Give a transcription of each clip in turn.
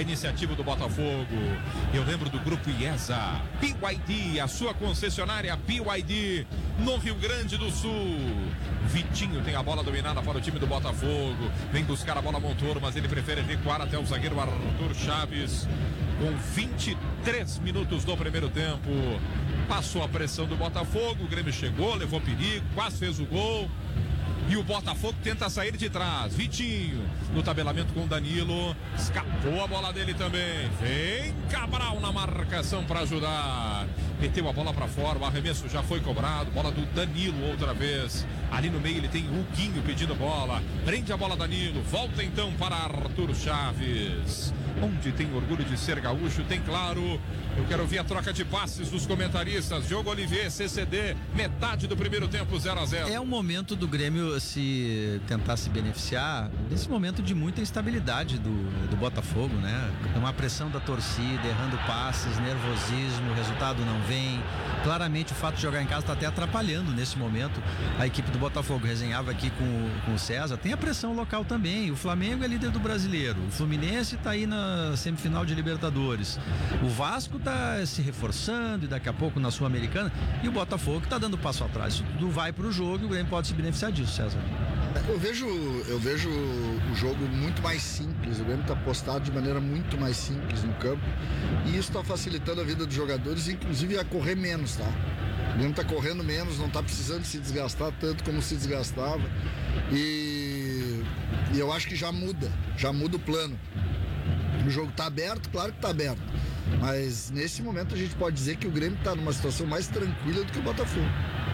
a iniciativa do Botafogo. Eu lembro do grupo IESA, BYD, a sua concessionária BYD no Rio Grande do Sul. Vitinho tem a bola dominada para o time do Botafogo, vem buscar a bola Montoro, mas ele prefere recuar até o zagueiro Arthur Chaves. Com 23 minutos do primeiro tempo, passou a pressão do Botafogo, o Grêmio chegou, levou perigo, quase fez o gol. E o Botafogo tenta sair de trás. Vitinho no tabelamento com o Danilo. Escapou a bola dele também. Vem Cabral na marcação para ajudar. Meteu a bola para fora. O arremesso já foi cobrado. Bola do Danilo outra vez. Ali no meio ele tem o Huguinho pedindo bola. Prende a bola Danilo. Volta então para Arthur Chaves. Onde tem orgulho de ser gaúcho, tem Claro. Eu quero ouvir a troca de passes dos comentaristas. Diogo Olivier, CCD, metade do primeiro tempo, 0-0. É o momento do Grêmio tentar se beneficiar desse momento de muita instabilidade do Botafogo, né? Uma pressão da torcida, errando passes, nervosismo, o resultado não vem. Claramente o fato de jogar em casa está até atrapalhando nesse momento a equipe do Botafogo. Resenhava aqui com o César. Tem a pressão local também. O Flamengo é líder do Brasileiro. O Fluminense está aí na semifinal de Libertadores. O Vasco está se reforçando e daqui a pouco na Sul-Americana. E o Botafogo está dando passo atrás. Isso tudo vai para o jogo e o Grêmio pode se beneficiar disso, César. Eu vejo o jogo muito mais simples. O Grêmio está postado de maneira muito mais simples no campo. E isso está facilitando a vida dos jogadores, inclusive a correr menos, tá? O Grêmio está correndo menos, não está precisando se desgastar tanto como se desgastava. E eu acho que já muda o plano. O jogo está aberto, claro que está aberto. Mas nesse momento a gente pode dizer que o Grêmio está numa situação mais tranquila do que o Botafogo.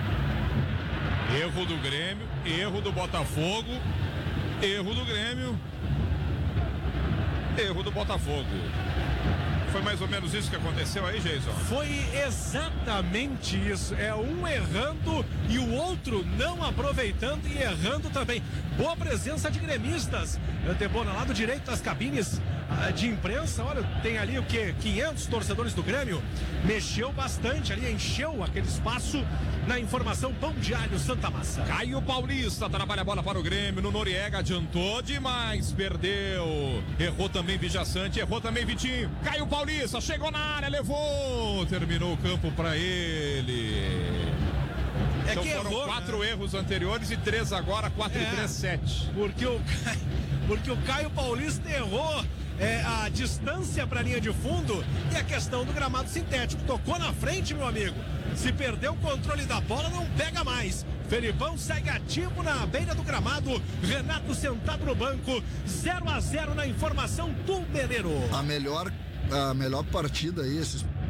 Erro do Grêmio, erro do Botafogo, erro do Grêmio, erro do Botafogo. Foi mais ou menos isso que aconteceu aí, Jason? Foi exatamente isso. É um errando e o outro não aproveitando e errando também. Boa presença de gremistas. Debona, lá do direito das cabines de imprensa. Olha, tem ali o que? 500 torcedores do Grêmio. Mexeu bastante ali, encheu aquele espaço na informação Pão de Alho Santa Massa. Caio Paulista trabalha a bola para o Grêmio. No Noriega adiantou demais, perdeu. Errou também Vijaçante, errou também Vitinho. Caio Paulista chegou na área, levou. Terminou o campo para ele. Então que foram errou, 4 erros anteriores e 3 agora, 4 e 3, 7. Porque o Caio Paulista errou a distância para a linha de fundo e a questão do gramado sintético. Tocou na frente, meu amigo. Se perder o controle da bola, não pega mais. Felipão segue ativo na beira do gramado. Renato sentado no banco. 0-0 na informação do Mineiro. A melhor partida aí,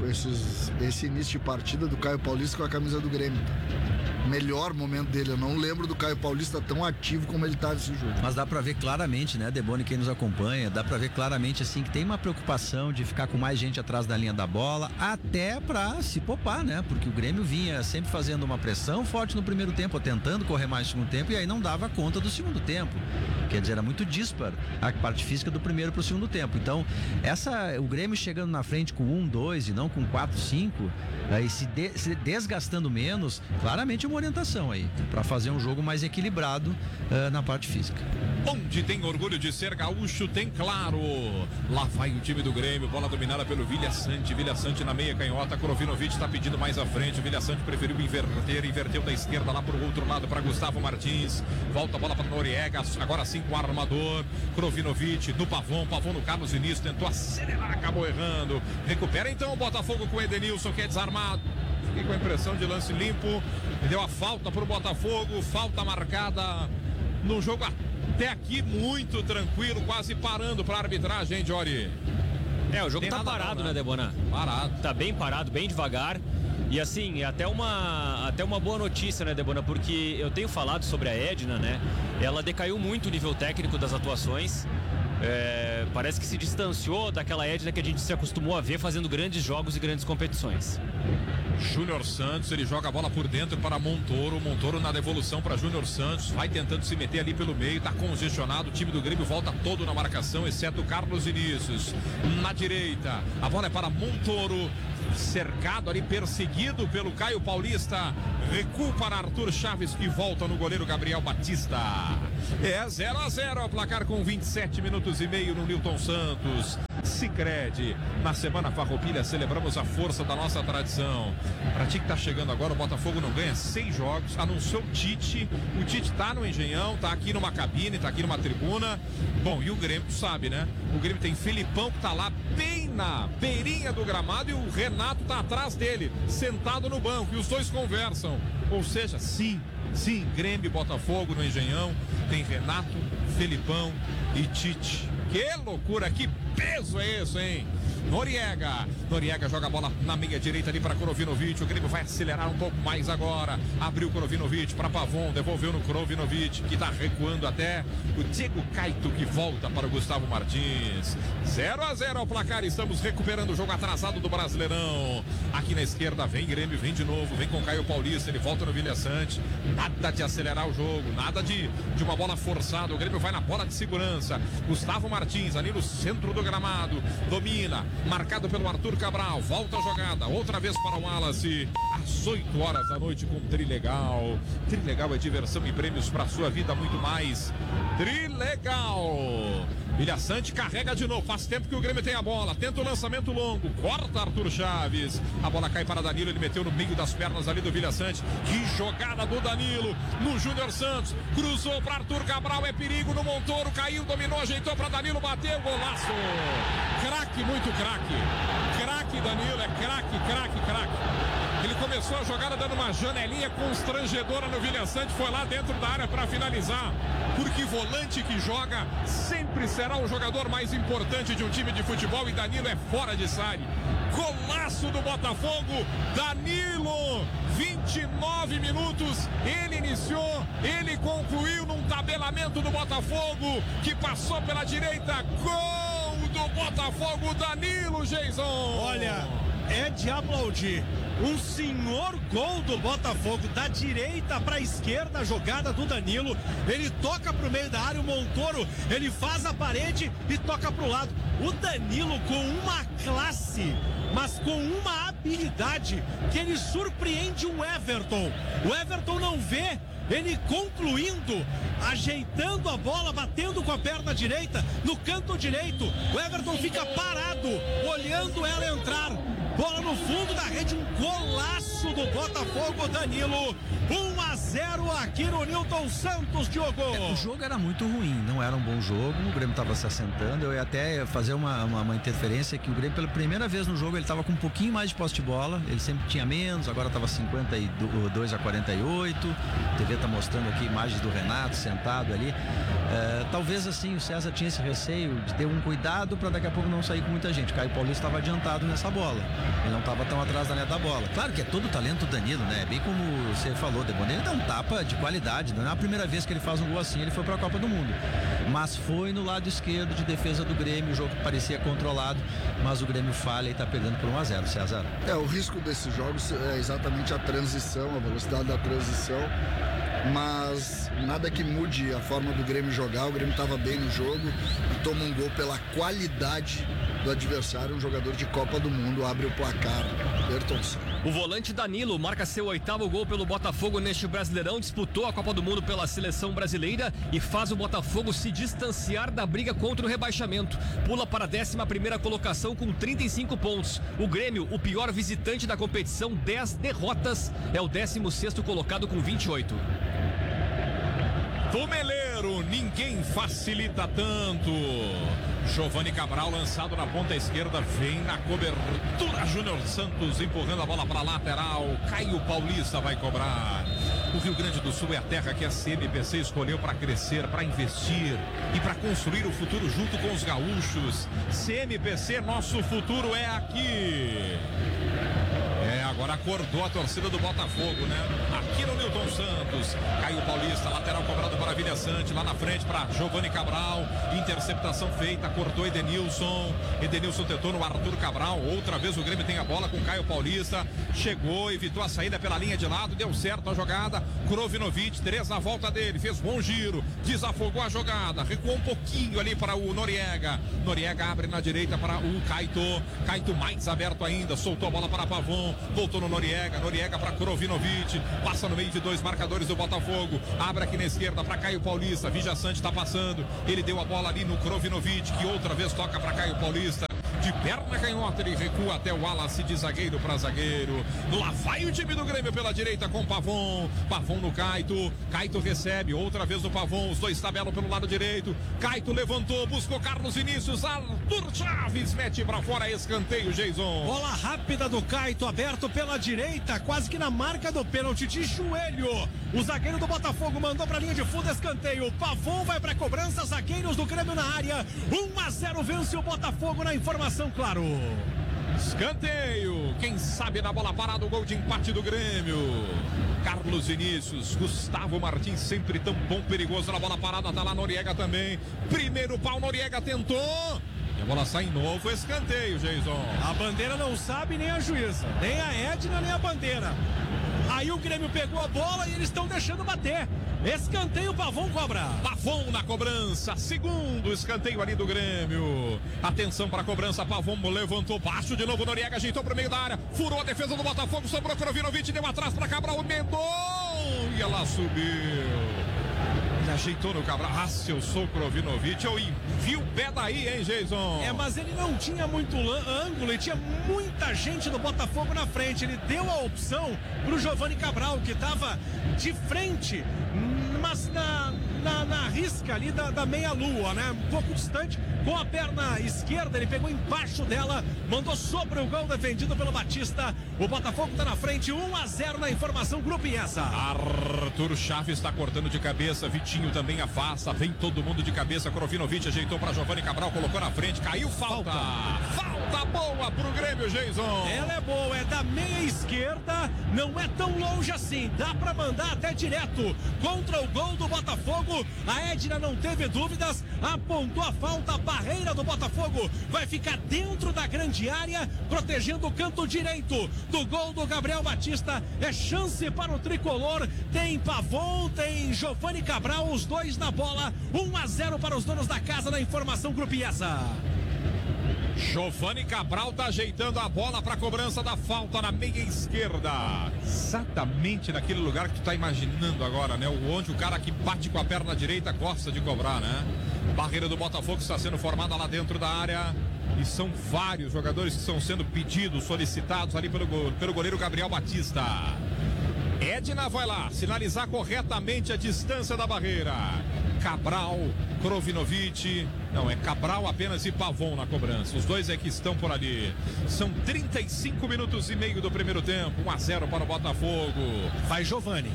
esse início de partida do Caio Paulista com a camisa do Grêmio. Melhor momento dele. Eu não lembro do Caio Paulista tão ativo como ele tá nesse jogo. Mas dá pra ver claramente, né, Debone, quem nos acompanha, dá pra ver claramente assim que tem uma preocupação de ficar com mais gente atrás da linha da bola, até pra se poupar, né? Porque o Grêmio vinha sempre fazendo uma pressão forte no primeiro tempo, tentando correr mais no segundo tempo, e aí não dava conta do segundo tempo. Quer dizer, era muito dispar a parte física do primeiro pro segundo tempo. Então, o Grêmio chegando na frente com 1, 2 e não com 4, 5, aí se desgastando menos, claramente uma orientação aí, para fazer um jogo mais equilibrado na parte física. Onde tem orgulho de ser gaúcho, tem Claro. Lá vai o time do Grêmio, bola dominada pelo Villaçante na meia canhota. Krovinovic está pedindo mais à frente. O Villaçante preferiu inverteu da esquerda lá pro outro lado para Gustavo Martins. Volta a bola para Noriega, agora sim com o armador. Krovinovic no Pavon no Carlos Vinícius, tentou acelerar, acabou errando. Recupera então o Botafogo com o Edenilson, que é desarmado. Fiquei com a impressão de lance limpo. Deu a falta pro Botafogo, falta marcada no jogo até aqui muito tranquilo, quase parando pra arbitragem, hein, Jory? O jogo tá parado, né, Debona? Parado. Tá bem parado, bem devagar. E assim, até uma boa notícia, né, Debona? Porque eu tenho falado sobre a Edna, né? Ela decaiu muito o nível técnico das atuações. Parece que se distanciou daquela Edna que a gente se acostumou a ver fazendo grandes jogos e grandes competições. Júnior Santos, ele joga a bola por dentro para Montoro na devolução para Júnior Santos, vai tentando se meter ali pelo meio, tá congestionado, o time do Grêmio volta todo na marcação, exceto o Carlos Vinícius. Na direita, a bola é para Montoro, cercado ali, perseguido pelo Caio Paulista, recua para Arthur Chaves, que volta no goleiro Gabriel Batista. 0-0 ao placar com 27 minutos e meio no Newton Santos. Sicredi. Na Semana Farroupilha celebramos a força da nossa tradição. Pra ti que tá chegando agora, o Botafogo não ganha 6 jogos, anunciou o Tite. O Tite tá no Engenhão, tá aqui numa cabine, tá aqui numa tribuna. Bom, e o Grêmio, tu sabe, né? O Grêmio tem Felipão que tá lá bem na beirinha do gramado e o Renato tá atrás dele, sentado no banco, e os dois conversam. Ou seja, sim, Grêmio e Botafogo no Engenhão, tem Renato, Felipão e Tite. Que loucura, que peso é esse, hein? Noriega joga a bola na meia direita ali para Krovinovic. O Grêmio vai acelerar um pouco mais agora. Abriu Krovinovic para Pavon, devolveu no Krovinovic, que está recuando até o Diego Caito, que volta para o Gustavo Martins. 0-0 ao placar. Estamos recuperando o jogo atrasado do Brasileirão. Aqui na esquerda vem Grêmio, vem de novo, vem com Caio Paulista, ele volta no Vilha Sante. Nada de acelerar o jogo, nada de uma bola forçada. O Grêmio vai na bola de segurança. Gustavo Martins ali no centro do gramado, domina, marcado pelo Arthur Cabral, volta a jogada, outra vez para o Wallace, às 8 horas da noite com Trilegal. Trilegal é diversão e prêmios para sua vida, muito mais. Trilegal. Vilha Sante carrega de novo, faz tempo que o Grêmio tem a bola, tenta o lançamento longo, corta Arthur Chaves, a bola cai para Danilo, ele meteu no meio das pernas ali do Vilha Sante. Que jogada do Danilo no Júnior Santos, cruzou para Arthur Cabral, é perigo no Montoro, caiu, dominou, ajeitou para Danilo, bateu, golaço. Craque, muito craque. Craque Danilo, é craque. Ele começou a jogada dando uma janelinha constrangedora no Vilha Sante, foi lá dentro da área para finalizar, porque volante que joga sempre será o jogador mais importante de um time de futebol, e Danilo é fora de série. Golaço do Botafogo, Danilo, 29 minutos, ele iniciou, ele concluiu num tabelamento do Botafogo, que passou pela direita, gol do Botafogo, Danilo, Jason. Olha, é de aplaudir. Um senhor gol do Botafogo, da direita para a esquerda, a jogada do Danilo. Ele toca para o meio da área, o Montoro, ele faz a parede e toca para o lado. O Danilo com uma classe, mas com uma habilidade que ele surpreende o Everton. O Everton não vê ele concluindo, ajeitando a bola, batendo com a perna direita no canto direito. O Everton fica parado, olhando ela entrar. Bola no fundo da rede, um golaço do Botafogo, Danilo. 1-0 aqui no Newton Santos, Diogo. O jogo era muito ruim, não era um bom jogo, o Grêmio estava se assentando. Eu ia até fazer uma interferência que o Grêmio, pela primeira vez no jogo, ele estava com um pouquinho mais de posse de bola. Ele sempre tinha menos, agora estava 52-48. A TV está mostrando aqui imagens do Renato sentado ali. Talvez assim o César tinha esse receio de ter um cuidado para daqui a pouco não sair com muita gente. O Caio Paulista estava adiantado nessa bola, ele não estava tão atrás da linha da bola. Claro que é todo o talento do Danilo, né? Bem como você falou, Debona, ele dá um tapa de qualidade. Não é a primeira vez que ele faz um gol assim, ele foi para a Copa do Mundo, mas foi no lado esquerdo de defesa do Grêmio. O jogo parecia controlado, mas o Grêmio falha e está perdendo por 1-0, César. O risco desses jogos é exatamente a transição, a velocidade da transição, mas nada que mude a forma do Grêmio jogar. O Grêmio estava bem no jogo e toma um gol pela qualidade do adversário. Um jogador de Copa do Mundo abre o placar. Bertonção. O volante Danilo marca seu 8º gol pelo Botafogo neste Brasileirão, disputou a Copa do Mundo pela seleção brasileira e faz o Botafogo se distanciar da briga contra o rebaixamento. Pula para a 11ª colocação com 35 pontos. O Grêmio, o pior visitante da competição, 10 derrotas, é o 16º colocado com 28. Tumeleiro, ninguém facilita tanto. Giovani Cabral lançado na ponta esquerda, vem na cobertura. Júnior Santos empurrando a bola para a lateral. Caio Paulista vai cobrar. O Rio Grande do Sul é a terra que a CMPC escolheu para crescer, para investir e para construir o futuro junto com os gaúchos. CMPC, nosso futuro é aqui. Agora acordou a torcida do Botafogo, né? Aqui no Newton Santos. Caio Paulista, lateral cobrado para Vilha Sante, lá na frente para Giovani Cabral. Interceptação feita, cortou Edenilson. Edenilson tentou no Arthur Cabral. Outra vez o Grêmio tem a bola com Caio Paulista. Chegou, evitou a saída pela linha de lado, deu certo a jogada. Krovinovic, 3 na volta dele, fez bom giro, desafogou a jogada, recuou um pouquinho ali para o Noriega. Noriega abre na direita para o Caito. Caito mais aberto ainda, soltou a bola para Pavon. Voltou no Noriega para Krovinovic, passa no meio de 2 marcadores do Botafogo, abre aqui na esquerda para Caio Paulista. Vilha Sante está passando, ele deu a bola ali no Krovinovic, que outra vez toca para Caio Paulista. De perna canhota, ele recua até o Wallace de zagueiro para zagueiro. Lá vai o time do Grêmio pela direita com Pavon. Pavon no Caito. Caito recebe, outra vez o Pavon. Os dois tabelam pelo lado direito. Caito levantou, buscou Carlos Vinícius. Arthur Chaves mete para fora, escanteio, Jason. Bola rápida do Caito, aberto pela direita, quase que na marca do pênalti de joelho. O zagueiro do Botafogo mandou pra linha de fundo, escanteio. Pavon vai pra cobrança, zagueiros do Grêmio na área. 1-0 vence o Botafogo na informação, claro. Escanteio, quem sabe na bola parada o gol de empate do Grêmio. Carlos Vinícius, Gustavo Martins sempre tão bom, perigoso na bola parada, tá lá Noriega também. Primeiro pau, Noriega tentou. E a bola sai em novo, escanteio, Jason. A bandeira não sabe, nem a juíza, nem a Edna, nem a bandeira. Aí o Grêmio pegou a bola e eles estão deixando bater. Escanteio, Pavon cobra. Pavon na cobrança, segundo escanteio ali do Grêmio. Atenção para a cobrança, Pavon levantou baixo de novo, Noriega ajeitou para o meio da área, furou a defesa do Botafogo, sobrou Krovinovic, deu atrás para Cabral, emendou e ela subiu. Ele ajeitou no Cabral. Ah, se eu sou Krovinovic, eu envio o pé daí, hein, Jason? Mas ele não tinha muito ângulo e tinha muita gente do Botafogo na frente. Ele deu a opção pro Giovani Cabral, que estava de frente, mas na risca ali da meia-lua, né? Um pouco distante, com a perna esquerda, ele pegou embaixo dela, mandou sobre o gol defendido pelo Batista. O Botafogo tá na frente, 1-0 na informação, Grupo Inhesa. Arthur Chaves está cortando de cabeça, Vitinho também afasta, vem todo mundo de cabeça, Krovinovic ajeitou para Giovani Cabral, colocou na frente, caiu, falta boa pro Grêmio, Jason. Ela é boa, é da meia esquerda, não é tão longe assim, dá pra mandar até direto contra o gol do Botafogo. A Edna não teve dúvidas, apontou a falta, a barreira do Botafogo vai ficar dentro da grande área, protegendo o canto direito do gol do Gabriel Batista. É chance para o tricolor, tem Pavon, tem Giovani Cabral, os dois na bola. 1-0 para os donos da casa na informação, Grupo Inhesa. Giovani Cabral tá ajeitando a bola para a cobrança da falta na meia esquerda. Exatamente naquele lugar que tu tá imaginando agora, né? Onde o cara que bate com a perna direita gosta de cobrar, né? Barreira do Botafogo está sendo formada lá dentro da área. E são vários jogadores que estão sendo pedidos, solicitados ali pelo goleiro Gabriel Batista. Edna vai lá sinalizar corretamente a distância da barreira. Cabral, Krovinovic, não, é Cabral apenas e Pavon na cobrança. Os dois é que estão por ali. São 35 minutos e meio do primeiro tempo. 1-0 para o Botafogo. Vai Giovani.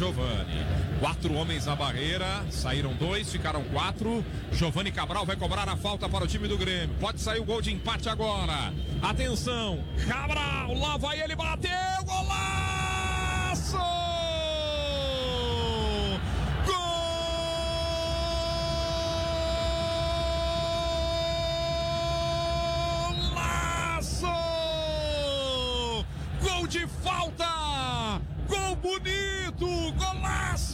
4 homens na barreira, saíram 2, ficaram 4. Giovani Cabral vai cobrar a falta para o time do Grêmio. Pode sair o gol de empate agora. Atenção, Cabral, lá vai ele, bateu, golaço! Gol de falta! Gol bonito! Golaço!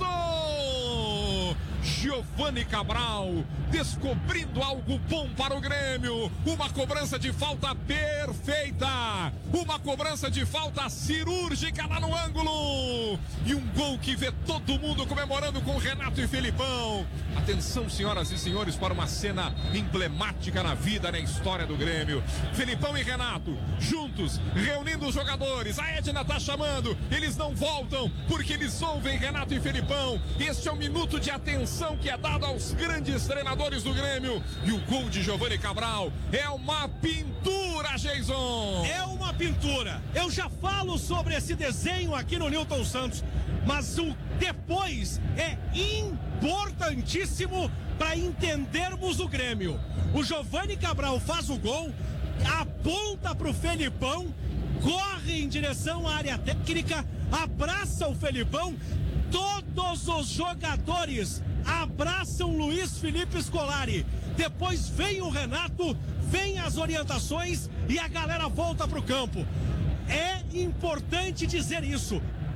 Giovani Cabral descobrindo algo bom para o Grêmio. Uma cobrança de falta perfeita. Uma cobrança de falta cirúrgica lá no ângulo. E um gol que vê todo mundo comemorando com Renato e Felipão. Atenção, senhoras e senhores, para uma cena emblemática na vida, na história do Grêmio. Felipão e Renato juntos, reunindo os jogadores. A Edna tá chamando. Eles não voltam porque eles ouvem Renato e Felipão. Este é um minuto de atenção que é dado aos grandes treinadores do Grêmio. E o gol de Giovani Cabral é uma pintura, Jason. É uma pintura. Eu já falo sobre esse desenho aqui no Newton Santos, mas o depois é importantíssimo para entendermos o Grêmio. O Giovani Cabral faz o gol, aponta para o Felipão, corre em direção à área técnica, abraça o Felipão. Todos os jogadores abraçam Luiz Felipe Scolari. Depois vem o Renato, vem as orientações e a galera volta para o campo. É importante dizer isso.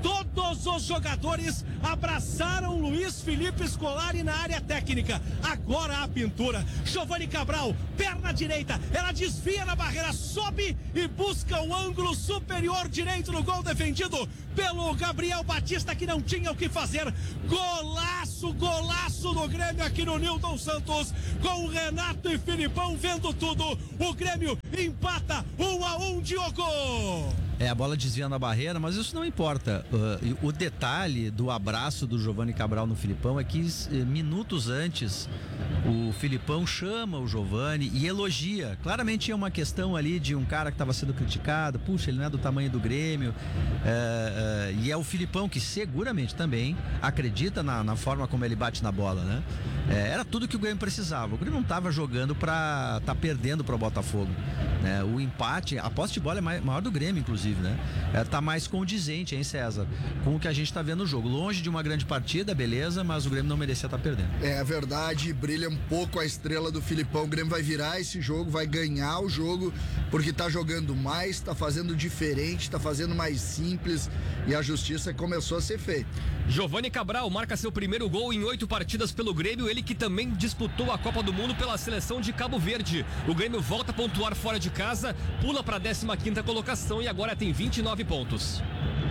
Todos os jogadores abraçaram Luiz Felipe Scolari na área técnica. Agora a pintura. Giovani Cabral, perna direita. Ela desvia na barreira, sobe e busca o ângulo superior direito no gol defendido pelo Gabriel Batista, que não tinha o que fazer. Golaço, golaço do Grêmio aqui no Nilton Santos, com o Renato e Filipão vendo tudo. O Grêmio empata 1-1, Diogo. A bola desviando a barreira, mas isso não importa. O detalhe do abraço do Giovani Cabral no Filipão é que minutos antes o Filipão chama o Giovani e elogia. Claramente tinha uma questão ali de um cara que estava sendo criticado. Puxa, ele não é do tamanho do Grêmio. E é o Filipão que seguramente também acredita na forma como ele bate na bola, né? Era tudo que o Grêmio precisava. O Grêmio não estava jogando para estar perdendo para o Botafogo, né? O empate, a posse de bola é maior do Grêmio, inclusive, né? Tá mais condizente, hein, César, com o que a gente tá vendo no jogo. Longe de uma grande partida, beleza, mas o Grêmio não merecia estar perdendo. É verdade, brilha um pouco a estrela do Filipão. O Grêmio vai virar esse jogo, vai ganhar o jogo, porque tá jogando mais, tá fazendo diferente, tá fazendo mais simples, e a justiça começou a ser feita. Giovani Cabral marca seu primeiro gol em 8 partidas pelo Grêmio, ele que também disputou a Copa do Mundo pela seleção de Cabo Verde. O Grêmio volta a pontuar fora de casa, pula para a 15ª colocação e agora tem 29 pontos.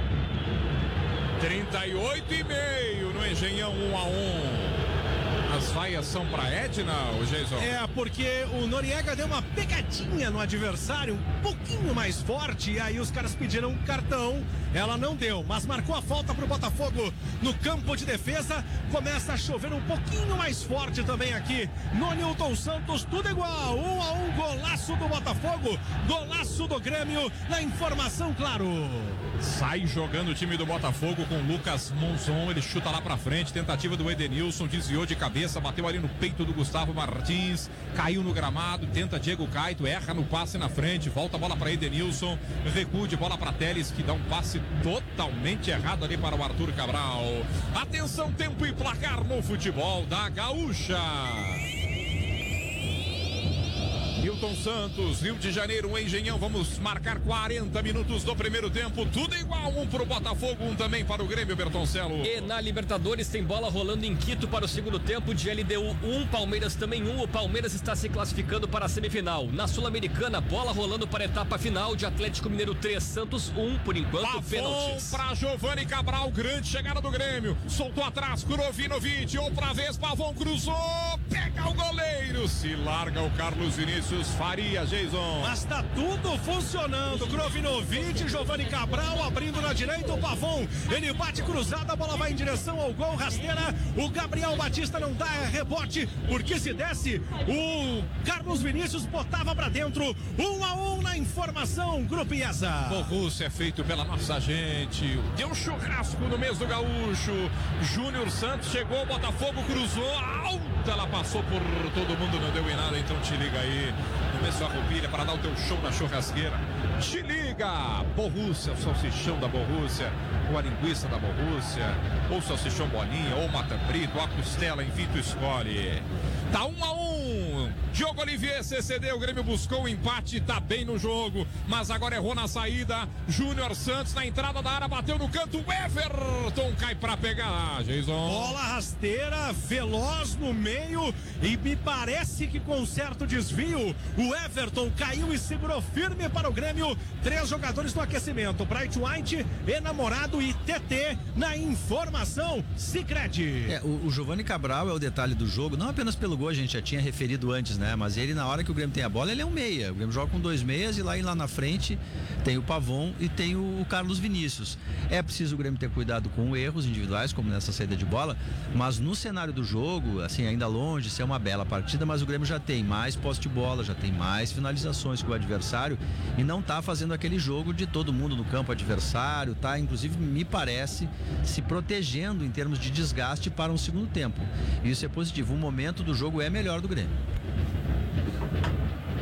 38,5 no Engenhão, 1-1. As vaias são para Edna, o Jason? Porque o Noriega deu uma pegadinha no adversário, um pouquinho mais forte, e aí os caras pediram um cartão. Ela não deu, mas marcou a falta pro Botafogo no campo de defesa. Começa a chover um pouquinho mais forte também aqui no Nilton Santos. Tudo igual, 1-1, golaço do Botafogo, golaço do Grêmio. Na informação, claro. Sai jogando o time do Botafogo com Lucas Monzon. Ele chuta lá pra frente, tentativa do Edenilson, desviou de cabeça, bateu ali no peito do Gustavo Martins, caiu no gramado, tenta Diego Caito, erra no passe na frente, volta a bola para Edenilson, recuo de bola para Teles, que dá um passe totalmente errado ali para o Arthur Cabral. Atenção, tempo e placar no futebol da Gaúcha. Nilton Santos, Rio de Janeiro, Engenhão, vamos marcar 40 minutos do primeiro tempo, tudo igual, um pro Botafogo, um também para o Grêmio, Bertoncello. E na Libertadores tem bola rolando em Quito para o segundo tempo, de LDU 1, Palmeiras também 1, o Palmeiras está se classificando para a semifinal. Na Sul-Americana, bola rolando para a etapa final, de Atlético Mineiro 3, Santos 1, por enquanto, pênaltis. Para Giovani Cabral, grande chegada do Grêmio, soltou atrás, Kurovinovic, outra vez, Pavon cruzou, pega o goleiro, se larga o Carlos Vinícius Faria, Jason. Mas tá tudo funcionando. Krovinovic, Giovani Cabral abrindo na direita, o Pavon, ele bate cruzado, a bola vai em direção ao gol, rasteira. O Gabriel Batista não dá rebote, porque se desse, o Carlos Vinícius botava pra dentro. 1-1 na informação, Grupo IESA. Borussia é feito pela nossa gente. Deu churrasco no mês do Gaúcho. Júnior Santos chegou, Botafogo cruzou, alta, ela passou por todo mundo, não deu em nada, então te liga aí. No mês sua roupilha para dar o teu show na churrasqueira. Te liga! Borussia, o salsichão da Borussia, ou a linguiça da Borussia, ou o salsichão bolinha, ou matambrito, ou a costela, enfim, tu escolhe. Tá 1-1. Diogo Olivier, CCD, o Grêmio buscou o empate, tá bem no jogo, mas agora errou na saída. Júnior Santos na entrada da área, bateu no canto, o Everton cai pra pegar, Jason. Bola rasteira, veloz no meio, e me parece que com certo desvio, o Everton caiu e segurou firme para o Grêmio. 3 jogadores no aquecimento, Bright White, Enamorado e TT na informação, Sicredi. O Giovani Cabral é o detalhe do jogo, não apenas pelo gol, a gente já tinha referido antes, né? Mas ele, na hora que o Grêmio tem a bola, ele é um meia. O Grêmio joga com 2 meias e lá na frente tem o Pavon e tem o Carlos Vinícius. É preciso o Grêmio ter cuidado com erros individuais, como nessa saída de bola, mas no cenário do jogo, assim, ainda longe de ser uma bela partida, mas o Grêmio já tem mais posse de bola, já tem mais finalizações que o adversário e não tá fazendo aquele jogo de todo mundo no campo adversário, tá? Inclusive, me parece, se protegendo em termos de desgaste para um segundo tempo. Isso é positivo. O momento do jogo é melhor do Grêmio.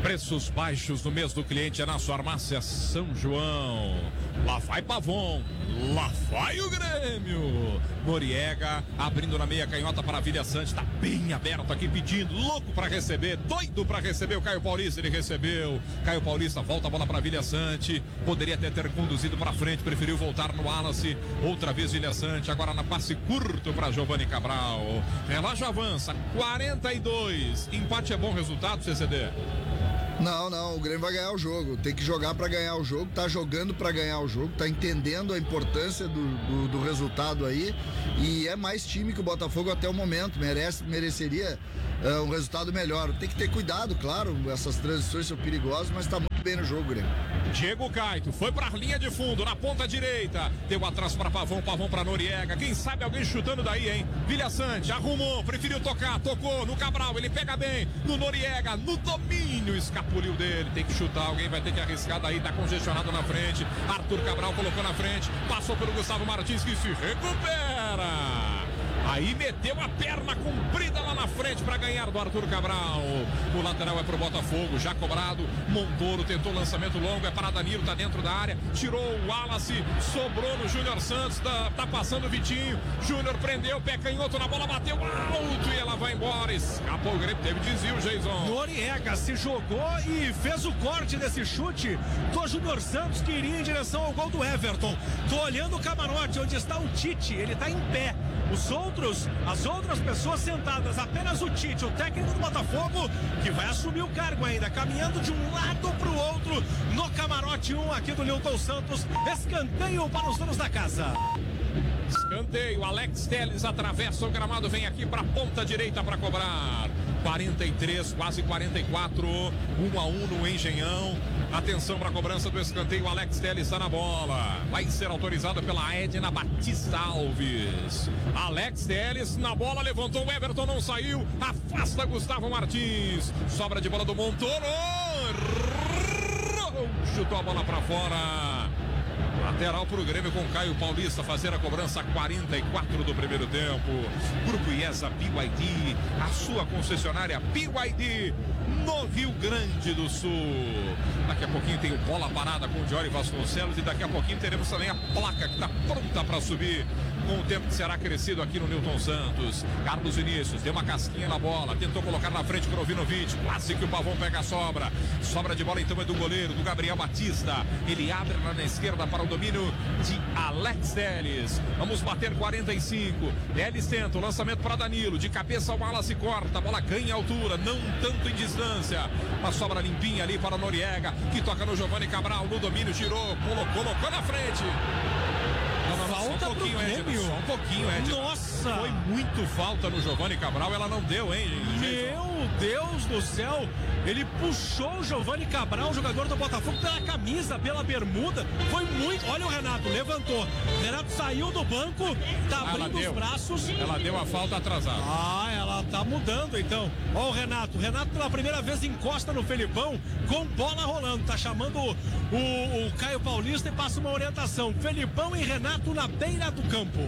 Preços baixos no mês do cliente é na sua farmácia São João. Lá vai Pavon, lá vai o Grêmio. Noriega abrindo na meia canhota para a Vilha Sante, tá bem aberto aqui pedindo, louco para receber, doido para receber o Caio Paulista, ele recebeu. Caio Paulista volta a bola para a Vilha Sante, poderia até ter conduzido para frente, preferiu voltar no Wallace, outra vez Vilha Sante, agora na passe curto para Giovani Cabral. Relógio avança, 42, empate é bom resultado, CCD? Não, o Grêmio vai ganhar o jogo, tem que jogar para ganhar o jogo, tá jogando para ganhar o jogo, tá entendendo a importância do resultado aí, e é mais time que o Botafogo até o momento, mereceria um resultado melhor. Tem que ter cuidado, claro, essas transições são perigosas, mas tá muito bem no jogo, Grêmio. Diego Caito foi pra linha de fundo, na ponta direita, deu atrás para Pavon pra Noriega, quem sabe alguém chutando daí, hein? Vilha Sante arrumou, preferiu tocar, tocou no Cabral, ele pega bem, no Noriega, no domínio, escapuliu dele, tem que chutar, alguém vai ter que arriscar daí, tá congestionado na frente, Arthur Cabral colocou na frente, passou pelo Gustavo Martins que se recupera. Aí meteu a perna comprida lá na frente para ganhar do Arthur Cabral. O lateral é pro Botafogo, já cobrado. Montoro tentou lançamento longo, é para Danilo, tá dentro da área. Tirou o Wallace, sobrou no Júnior Santos, tá passando o Vitinho. Júnior prendeu, pé canhoto na bola, bateu alto e ela vai embora. Escapou o Grêmio, teve desvio, Jason. Noriega se jogou e fez o corte desse chute do Júnior Santos, que iria em direção ao gol do Everton. Tô olhando o camarote onde está o Tite, ele tá em pé. As outras pessoas sentadas, apenas o Tite, o técnico do Botafogo, que vai assumir o cargo ainda, caminhando de um lado para o outro, no camarote 1 aqui do Nilton Santos. Escanteio para os donos da casa. Escanteio, Alex Telles atravessa o gramado, vem aqui para a ponta direita para cobrar. 43, quase 44, 1-1 no Engenhão. Atenção para a cobrança do escanteio, Alex Telles está na bola. Vai ser autorizado pela Edna Batista Alves. Alex Telles na bola, levantou o Everton, não saiu. Afasta Gustavo Martins. Sobra de bola do Montoro. Chutou a bola para fora. Lateral para o Grêmio com Caio Paulista fazer a cobrança 44 do primeiro tempo. Grupo IESA BYD, a sua concessionária BYD no Rio Grande do Sul. Daqui a pouquinho tem o bola parada com o Jory Vasconcelos e daqui a pouquinho teremos também a placa que está pronta para subir com o tempo que será crescido aqui no Nilton Santos. Carlos Vinícius deu uma casquinha na bola, tentou colocar na frente Krovinovic, quase que o Pavon pega a sobra. Sobra de bola então é do goleiro, do Gabriel Batista. Ele abre lá na esquerda para o domínio de Alex Telles. Vamos bater 45. Telles tenta o lançamento para Danilo, de cabeça o Wallace corta, a bola ganha altura, não tanto em distância. A sobra limpinha ali para Noriega, que toca no Giovani Cabral, no domínio, girou, colocou na frente. Falta só um pouquinho, Grêmio. Só um pouquinho, Ed. Nossa! Foi muito falta no Giovani Cabral, ela não deu, hein? Meu Deus do céu! Ele puxou o Giovani Cabral, jogador do Botafogo, pela camisa, pela bermuda. Foi muito. Olha o Renato, levantou. Renato saiu do banco, tá abrindo os braços. Ela deu a falta atrasada. Ah, ela tá mudando então. Ó o Renato. O Renato pela primeira vez encosta no Felipão com bola rolando. Tá chamando o Caio Paulista e passa uma orientação. Felipão e Renato na beira do campo.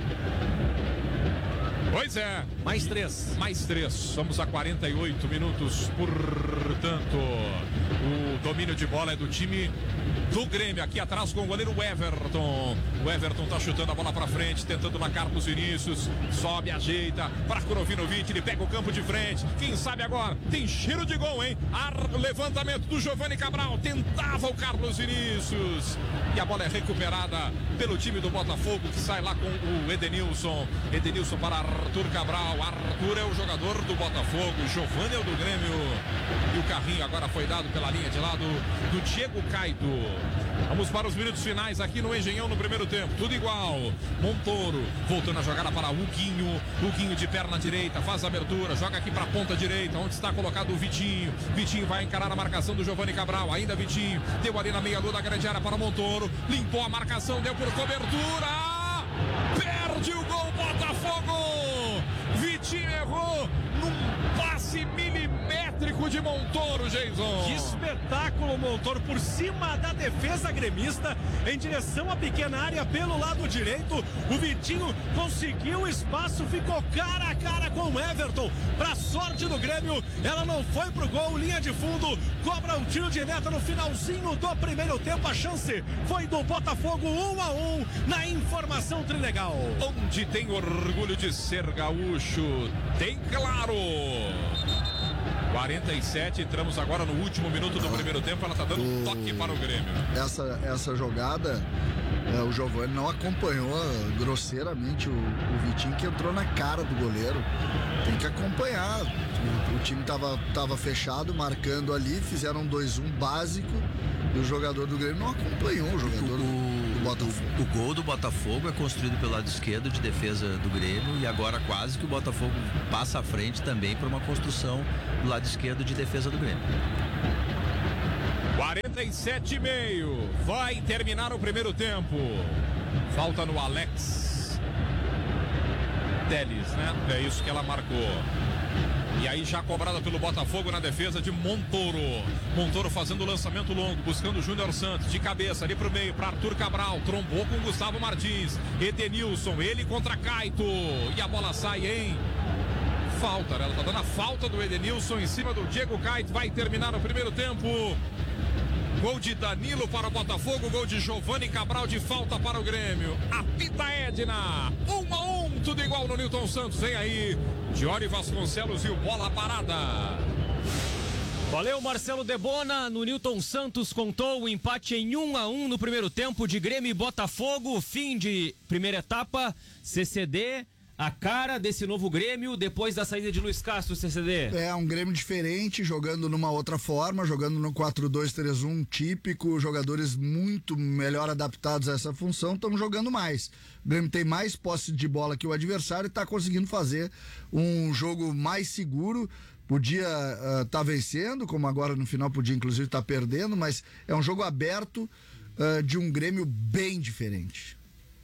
Pois é. Mais 3. Mais 3. Vamos a 48 minutos. Portanto, o domínio de bola é do time do Grêmio. Aqui atrás com o goleiro Everton. O Everton tá chutando a bola pra frente, tentando na Carlos Vinícius. Sobe, ajeita para Krovinovic. Ele pega o campo de frente. Quem sabe agora? Tem cheiro de gol, hein? Levantamento do Giovani Cabral. Tentava o Carlos Vinícius. E a bola é recuperada pelo time do Botafogo, que sai lá com o Edenilson. Edenilson para Arthur Cabral. Arthur é o jogador do Botafogo. Giovani é o do Grêmio. E o carrinho agora foi dado pela linha de lado do Diego Caito. Vamos para os minutos finais aqui no Engenhão no primeiro tempo. Tudo igual. Montoro voltando a jogada para Huguinho. Huguinho de perna direita, faz a abertura, joga aqui para a ponta direita, onde está colocado o Vitinho. Vitinho vai encarar a marcação do Giovani Cabral. Ainda Vitinho. Deu ali na meia-lua da grande área para Montoro. Limpou a marcação, deu por cobertura. Perde o gol, Botafogo. Vitinho errou num passe milimétrico de Montoro, Jason. Que espetáculo, Montoro, por cima da defesa gremista, em direção à pequena área pelo lado direito. O Vitinho conseguiu espaço, ficou cara a cara com o Everton. Pra sorte do Grêmio, ela não foi pro gol, linha de fundo, cobra o tiro de meta no finalzinho do primeiro tempo. A chance foi do Botafogo, 1-1 na informação Trilegal. Onde tem orgulho de ser gaúcho, tem Claro. 47, entramos agora no último minuto do primeiro tempo. Ela tá dando um toque para o Grêmio. Essa jogada, o Giovani não acompanhou grosseiramente o Vitinho, que entrou na cara do goleiro. Tem que acompanhar. O time tava fechado, marcando ali, fizeram 2-1 básico e o jogador do Grêmio não acompanhou o jogador do Botafogo. O gol do Botafogo é construído pelo lado esquerdo de defesa do Grêmio e agora quase que o Botafogo passa à frente também para uma construção do lado esquerdo de defesa do Grêmio. 47,5. Vai terminar o primeiro tempo. Falta no Alex Teles, né? É isso que ela marcou. E aí já cobrada pelo Botafogo na defesa de Montoro. Montoro fazendo o lançamento longo, buscando o Júnior Santos de cabeça ali pro meio, para Arthur Cabral, trombou com Gustavo Martins. Edenilson, ele contra Caito. E a bola sai em falta, né? Ela tá dando a falta do Edenilson em cima do Diego Caito. Vai terminar o primeiro tempo. Gol de Danilo para o Botafogo, gol de Giovani Cabral de falta para o Grêmio. Apita Edna, 1-1, tudo igual no Newton Santos. Vem aí, Diori Vasconcelos e o bola parada. Valeu, Marcelo Debona. No Newton Santos contou o empate em 1-1 no primeiro tempo de Grêmio e Botafogo. Fim de primeira etapa, CCD. A cara desse novo Grêmio depois da saída de Luiz Castro, CCD. É um Grêmio diferente, jogando numa outra forma, jogando no 4-2-3-1 típico, jogadores muito melhor adaptados a essa função, estão jogando mais. O Grêmio tem mais posse de bola que o adversário e está conseguindo fazer um jogo mais seguro. Podia estar vencendo, como agora no final podia inclusive estar perdendo, mas é um jogo aberto de um Grêmio bem diferente.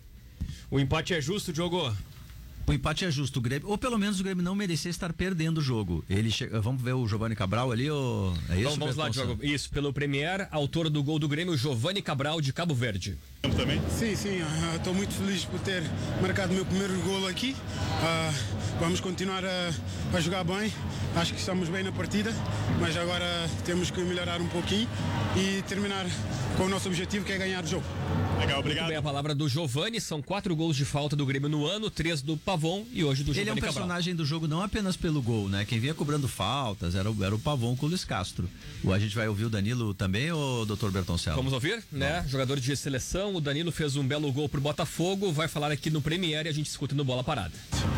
O empate é justo, Diogo? O empate é justo, o Grêmio, ou pelo menos o Grêmio não merecia estar perdendo o jogo. Vamos ver o Giovani Cabral ali, ou é isso? Então, vamos lá, Diogo. Isso, pelo Premier, autor do gol do Grêmio, Giovani Cabral, de Cabo Verde. Também? Sim, estou muito feliz por ter marcado o meu primeiro golo aqui. Vamos continuar a jogar bem. Acho que estamos bem na partida, mas agora temos que melhorar um pouquinho e terminar com o nosso objetivo, que é ganhar o jogo. Legal, obrigado. Muito bem, a palavra do Giovani, são 4 gols de falta do Grêmio no ano, 3 do Pavon e hoje do Giovani Cabral. Ele é um personagem do jogo não apenas pelo gol, né? Quem vinha cobrando faltas era o Pavon com o Luiz Castro. A gente vai ouvir o Danilo também, ou Dr. Bertoncello? Vamos ouvir, né? Jogador de seleção, o Danilo fez um belo gol pro Botafogo, vai falar aqui no Premier e a gente escuta no Bola Parada.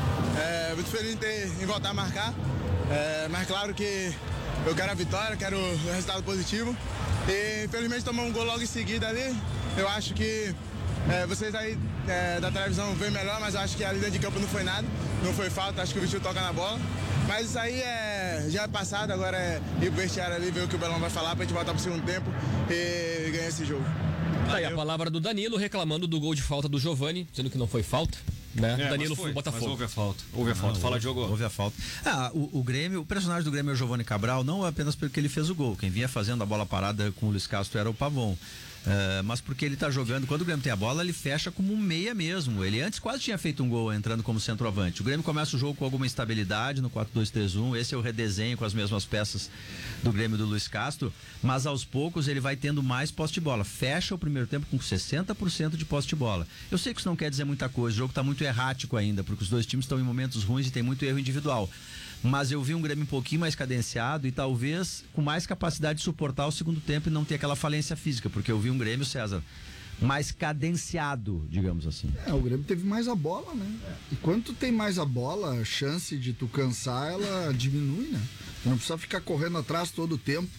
Muito feliz em voltar a marcar, mas claro que eu quero a vitória, quero o resultado positivo. E infelizmente tomamos um gol logo em seguida ali. Eu acho que vocês aí da televisão veem melhor, mas eu acho que ali dentro de campo não foi nada, não foi falta, acho que o Vitinho toca na bola. Mas isso aí já é passado, agora é ir pro vestiário ali, ver o que o Belão vai falar pra gente voltar pro segundo tempo e ganhar esse jogo. Tá aí a palavra do Danilo reclamando do gol de falta do Giovani, dizendo que não foi falta. Né? Danilo foi Botafogo. Mas houve a falta. Fala, Diogo. Houve a falta. O Grêmio, o personagem do Grêmio é o Giovani Cabral, não apenas porque ele fez o gol. Quem vinha fazendo a bola parada com o Luiz Castro era o Pavon. Mas porque ele tá jogando, quando o Grêmio tem a bola, ele fecha como um meia mesmo. Ele antes quase tinha feito um gol entrando como centroavante. O Grêmio começa o jogo com alguma instabilidade no 4-2-3-1. Esse é o redesenho com as mesmas peças do Grêmio do Luiz Castro. Mas aos poucos ele vai tendo mais posse de bola. Fecha o primeiro tempo com 60% de posse de bola. Eu sei que isso não quer dizer muita coisa. O jogo tá muito errático ainda, porque os dois times estão em momentos ruins e tem muito erro individual. Mas eu vi um Grêmio um pouquinho mais cadenciado e talvez com mais capacidade de suportar o segundo tempo e não ter aquela falência física, porque eu vi um Grêmio, César, mais cadenciado, digamos assim. O Grêmio teve mais a bola, né? E quando tu tem mais a bola, a chance de tu cansar, ela diminui, né? Tu não precisa ficar correndo atrás todo o tempo.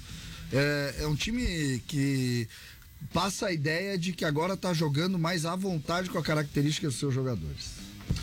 É um time que passa a ideia de que agora tá jogando mais à vontade com a característica dos seus jogadores.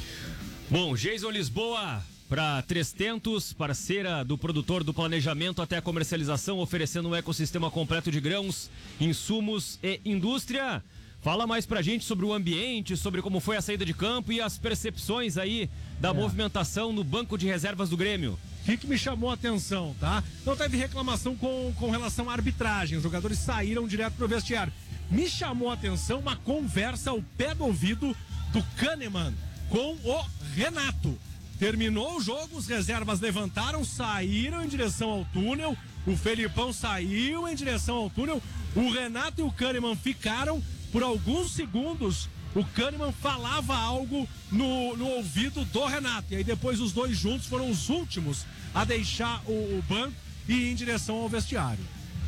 Bom, Jason Lisboa para Três Tentos, parceira do produtor do planejamento até a comercialização, oferecendo um ecossistema completo de grãos, insumos e indústria. Fala mais pra gente sobre o ambiente, sobre como foi a saída de campo e as percepções aí da movimentação no banco de reservas do Grêmio. O que me chamou a atenção, tá? Não teve reclamação com relação à arbitragem, os jogadores saíram direto pro vestiário. Me chamou a atenção uma conversa ao pé do ouvido do Kahneman com o Renato. Terminou o jogo, os reservas levantaram, saíram em direção ao túnel. O Felipão saiu em direção ao túnel. O Renato e o Kahneman ficaram por alguns segundos. O Kahneman falava algo no ouvido do Renato. E aí depois os dois juntos foram os últimos a deixar o banco e ir em direção ao vestiário.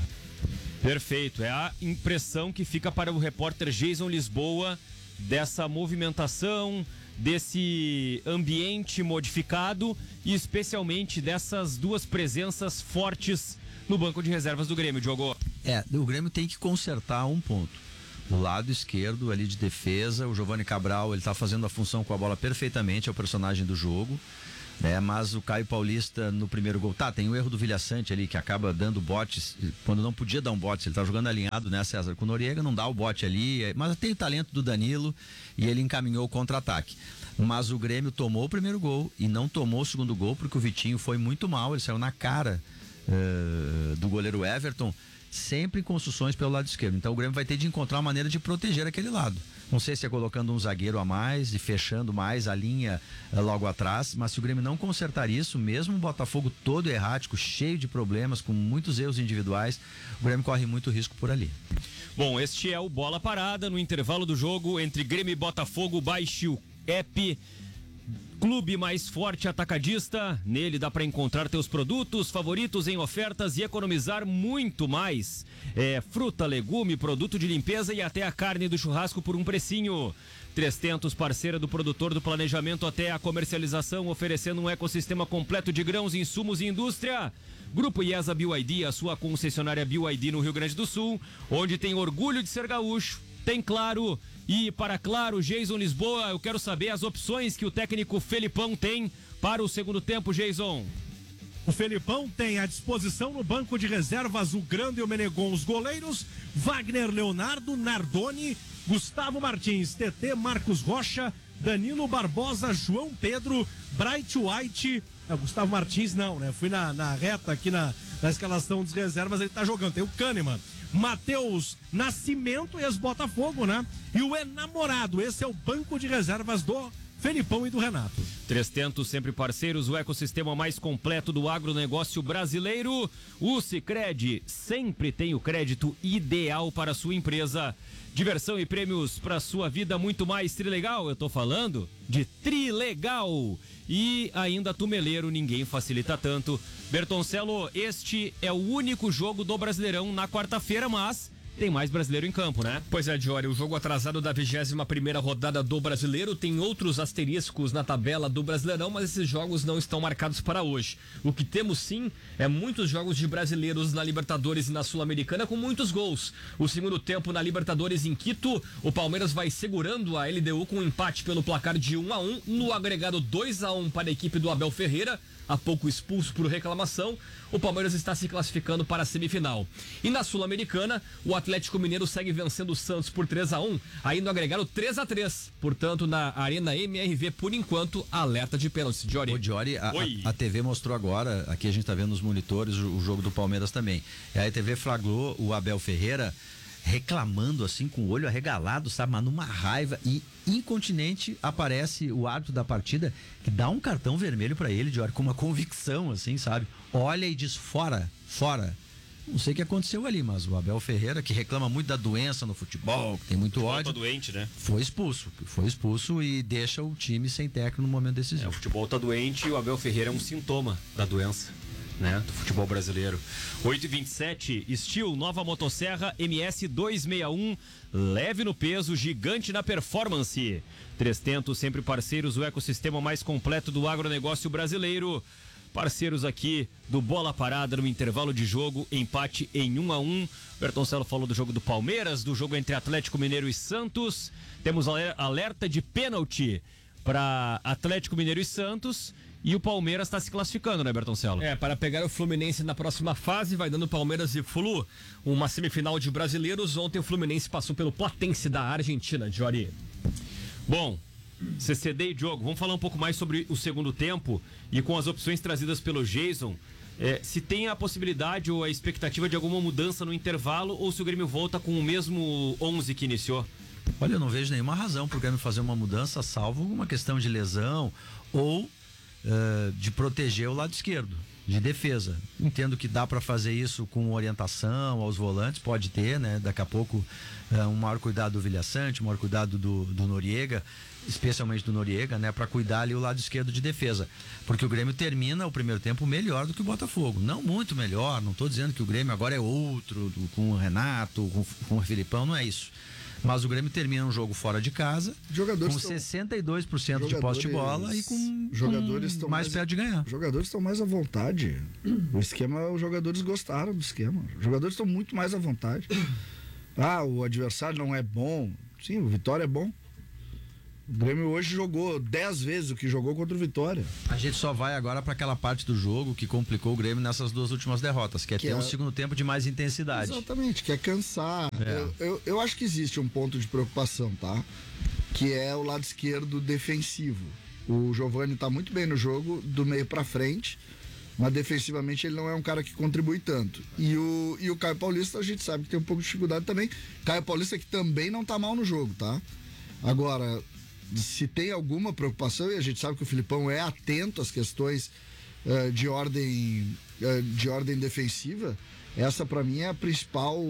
Perfeito, é a impressão que fica para o repórter Jason Lisboa dessa movimentação, desse ambiente modificado e especialmente dessas duas presenças fortes no banco de reservas do Grêmio, Diogo. O Grêmio tem que consertar um ponto. O lado esquerdo ali de defesa, o Giovani Cabral, ele tá fazendo a função com a bola perfeitamente, é o personagem do jogo. Mas o Caio Paulista no primeiro gol, tem o erro do Vilhaçante ali, que acaba dando botes, quando não podia dar um bote, ele tá jogando alinhado, né, César, com o Noriega, não dá o bote ali, mas tem o talento do Danilo e ele encaminhou o contra-ataque. Mas o Grêmio tomou o primeiro gol e não tomou o segundo gol, porque o Vitinho foi muito mal, ele saiu na cara do goleiro Everton, sempre em construções pelo lado esquerdo. Então o Grêmio vai ter de encontrar uma maneira de proteger aquele lado. Não sei se é colocando um zagueiro a mais e fechando mais a linha logo atrás, mas se o Grêmio não consertar isso, mesmo o Botafogo todo errático, cheio de problemas, com muitos erros individuais, o Grêmio corre muito risco por ali. Bom, este é o Bola Parada no intervalo do jogo entre Grêmio e Botafogo. Baixe o app Clube Mais Forte Atacadista. Nele dá para encontrar teus produtos favoritos em ofertas e economizar muito mais. Fruta, legume, produto de limpeza e até a carne do churrasco por um precinho. 300, parceira do produtor do planejamento até a comercialização, oferecendo um ecossistema completo de grãos, insumos e indústria. Grupo IESA BYD, a sua concessionária BYD no Rio Grande do Sul, onde tem orgulho de ser gaúcho. Tem Claro. E para Claro, Jason Lisboa, eu quero saber as opções que o técnico Felipão tem para o segundo tempo, Jason. O Felipão tem à disposição no banco de reservas o Grande e o Menegon, os goleiros, Wagner Leonardo, Nardoni, Gustavo Martins, TT, Marcos Rocha, Danilo Barbosa, João Pedro, Bright White, Gustavo Martins não, né? Fui na reta aqui na escalação dos reservas, ele tá jogando, tem o Kahneman, Matheus Nascimento e as Botafogo, né? E o Enamorado, esse é o banco de reservas do Felipão e do Renato. 300 sempre parceiros, o ecossistema mais completo do agronegócio brasileiro. O Sicredi sempre tem o crédito ideal para a sua empresa. Diversão e prêmios para sua vida muito mais Trilegal. Eu tô falando de Trilegal. E ainda Tumeleiro, ninguém facilita tanto. Bertoncello, este é o único jogo do Brasileirão na quarta-feira, mas tem mais brasileiro em campo, né? Pois é, Diori, o jogo atrasado da 21ª rodada do Brasileiro tem outros asteriscos na tabela do Brasileirão, mas esses jogos não estão marcados para hoje. O que temos sim é muitos jogos de brasileiros na Libertadores e na Sul-Americana com muitos gols. O segundo tempo na Libertadores em Quito, o Palmeiras vai segurando a LDU com um empate pelo placar de 1-1, no agregado 2-1 para a equipe do Abel Ferreira, há pouco expulso por reclamação. O Palmeiras está se classificando para a semifinal. E na Sul-Americana, o Atlético Mineiro segue vencendo o Santos por 3-1, aí no agregado 3-3. Portanto, na Arena MRV, por enquanto, alerta de pênalti. Diori. Ô, Diori, a TV mostrou agora, aqui a gente está vendo nos monitores o jogo do Palmeiras também. E aí a TV flagrou o Abel Ferreira reclamando assim, com o olho arregalado, sabe, mas numa raiva, e incontinente aparece o árbitro da partida que dá um cartão vermelho pra ele, Diori, com uma convicção assim, sabe, olha e diz fora. Não sei o que aconteceu ali, mas o Abel Ferreira, que reclama muito da doença no futebol, que tem muito ódio, doente, né? foi expulso e deixa o time sem técnico no momento decisivo. O futebol tá doente e o Abel Ferreira é um sintoma da doença, né, do futebol brasileiro. 8h27, Steel, nova motosserra MS 261, leve no peso, gigante na performance. 300 sempre parceiros, o ecossistema mais completo do agronegócio brasileiro. Parceiros aqui do Bola Parada no intervalo de jogo, empate em 1-1. Bertoncello falou do jogo do Palmeiras, do jogo entre Atlético Mineiro e Santos. Temos alerta de pênalti para Atlético Mineiro e Santos. E o Palmeiras está se classificando, né, Bertoncello? Para pegar o Fluminense na próxima fase, vai dando Palmeiras e Flu uma semifinal de brasileiros. Ontem o Fluminense passou pelo Platense da Argentina, Diori. Bom, CCD e Diogo, vamos falar um pouco mais sobre o segundo tempo e com as opções trazidas pelo Jason. Se tem a possibilidade ou a expectativa de alguma mudança no intervalo ou se o Grêmio volta com o mesmo 11 que iniciou? Olha, eu não vejo nenhuma razão para o Grêmio fazer uma mudança, salvo uma questão de lesão ou de proteger o lado esquerdo, de defesa. Entendo que dá para fazer isso com orientação aos volantes, pode ter, né? Daqui a pouco um maior cuidado do Vilhaçante, um maior cuidado do Noriega, especialmente do Noriega, né? Para cuidar ali o lado esquerdo de defesa. Porque o Grêmio termina o primeiro tempo melhor do que o Botafogo. Não muito melhor, não estou dizendo que o Grêmio agora é outro, com o Renato, com o Filipão, não é isso. Mas o Grêmio termina um jogo fora de casa, com 62% de posse de bola e com mais perto de ganhar. Os jogadores estão mais à vontade. O esquema, os jogadores gostaram do esquema. Os jogadores estão muito mais à vontade. O adversário não é bom. Sim, o Vitória é bom. O Grêmio hoje jogou 10 vezes o que jogou contra o Vitória. A gente só vai agora para aquela parte do jogo que complicou o Grêmio nessas 2 últimas derrotas, que é ter um segundo tempo de mais intensidade. Exatamente, que é cansar. Eu acho que existe um ponto de preocupação, tá? Que é o lado esquerdo defensivo. O Giovani tá muito bem no jogo, do meio para frente, mas defensivamente ele não é um cara que contribui tanto. E o Caio Paulista, a gente sabe que tem um pouco de dificuldade também. Caio Paulista que também não tá mal no jogo, tá? Agora, se tem alguma preocupação, e a gente sabe que o Filipão é atento às questões de ordem defensiva, essa para mim é a principal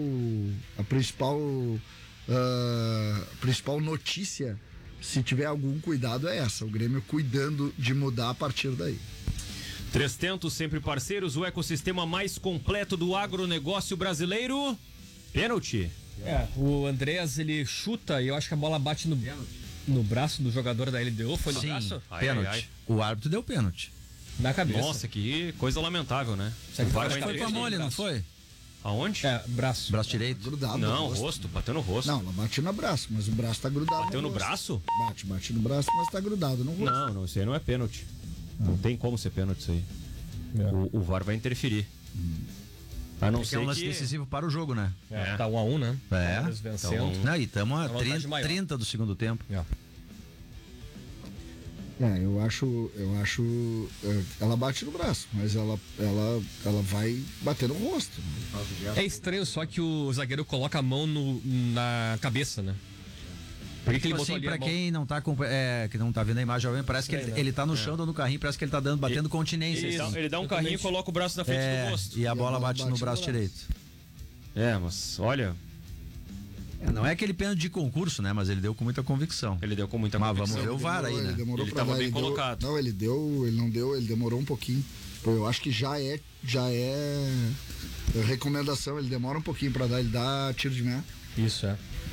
notícia. Se tiver algum cuidado, é essa, o Grêmio cuidando de mudar a partir daí. 300 sempre parceiros, o ecossistema mais completo do agronegócio brasileiro. Pênalti. O Andreas, ele chuta e eu acho que a bola bate no braço do jogador da LDU. Foi no braço? Pênalti. O árbitro deu pênalti. Na cabeça. Nossa, que coisa lamentável, né? Foi pra mole, não foi? Aonde? Braço. Braço direito. Grudado. Não, rosto, bateu no rosto. Não, ela bate no braço, mas o braço tá grudado. Bateu no braço? Bate no braço, mas tá grudado no rosto. Não, isso aí não é pênalti. Não tem como ser pênalti isso aí. O VAR vai interferir. A não ser é um lance decisivo para o jogo, né? Tá 1-1, né? Vencendo. Não, e estamos a 30 do segundo tempo. Eu acho. Ela bate no braço, mas ela vai bater no rosto. É estranho só que o zagueiro coloca a mão na cabeça, né? Por que ele botou ali pra quem não tá que não tá vendo a imagem, parece que ele tá no chão dando carrinho, parece que ele tá batendo continência. Ele dá um carrinho e coloca o braço na frente do rosto. E a bola bate no braço direito. Mas olha. Não é aquele pênalti de concurso, né? Mas ele deu com muita convicção. Mas vamos ver o VAR aí, né? Ele tava bem colocado. Não, ele não deu, ele demorou um pouquinho. Eu acho que já é recomendação, ele demora um pouquinho pra dar, ele dá tiro de meta. Isso,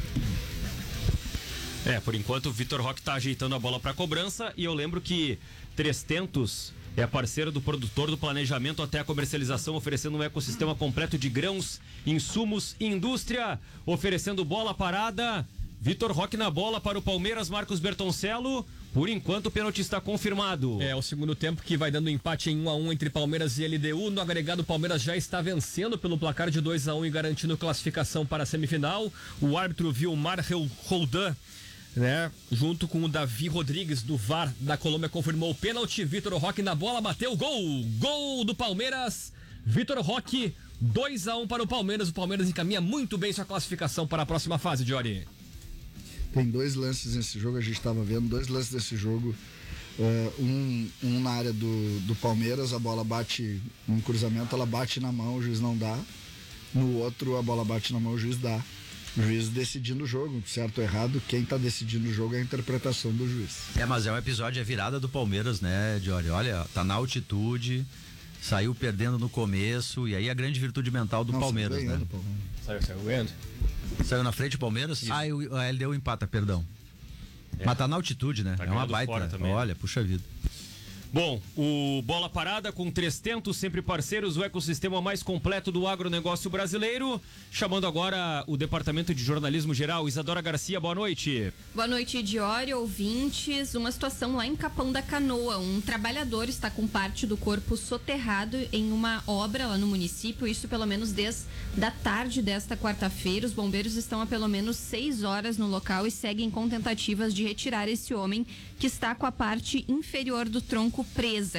por enquanto o Vitor Roque tá ajeitando a bola pra cobrança e eu lembro que 300 é parceiro do produtor do planejamento até a comercialização, oferecendo um ecossistema completo de grãos, insumos e indústria, oferecendo bola parada. Vitor Roque na bola para o Palmeiras, Marcos Bertoncello. Por enquanto o pênalti está confirmado. O segundo tempo que vai dando empate em 1-1 entre Palmeiras e LDU. No agregado, o Palmeiras já está vencendo pelo placar de 2-1 e garantindo classificação para a semifinal. O árbitro Vilmar Roldan, junto com o Davi Rodrigues do VAR da Colômbia, confirmou o pênalti. Vitor Roque na bola, bateu, gol do Palmeiras. Vitor Roque, 2-1 para o Palmeiras. O Palmeiras encaminha muito bem sua classificação para a próxima fase, Diori. Tem 2 lances nesse jogo, a gente estava vendo 2 lances desse jogo. Um na área do Palmeiras, a bola bate num cruzamento, ela bate na mão, o juiz não dá. No outro, a bola bate na mão, o juiz dá. O juiz decidindo o jogo, certo ou errado, quem tá decidindo o jogo é a interpretação do juiz. Mas é um episódio, é virada do Palmeiras, né, Diori? Olha, tá na altitude, saiu perdendo no começo, e aí a grande virtude mental do Palmeiras, né? Saiu ganhando. Saiu na frente o Palmeiras? Isso. Ele deu empata, perdão. Mas tá na altitude, né? É uma baita. Olha, puxa vida. Bom, o Bola Parada com 300, sempre parceiros, o ecossistema mais completo do agronegócio brasileiro. Chamando agora o Departamento de Jornalismo Geral, Isadora Garcia, boa noite. Boa noite, Diori, ouvintes. Uma situação lá em Capão da Canoa. Um trabalhador está com parte do corpo soterrado em uma obra lá no município, isso pelo menos desde a tarde desta quarta-feira. Os bombeiros estão há pelo menos 6 horas no local e seguem com tentativas de retirar esse homem que está com a parte inferior do tronco presa.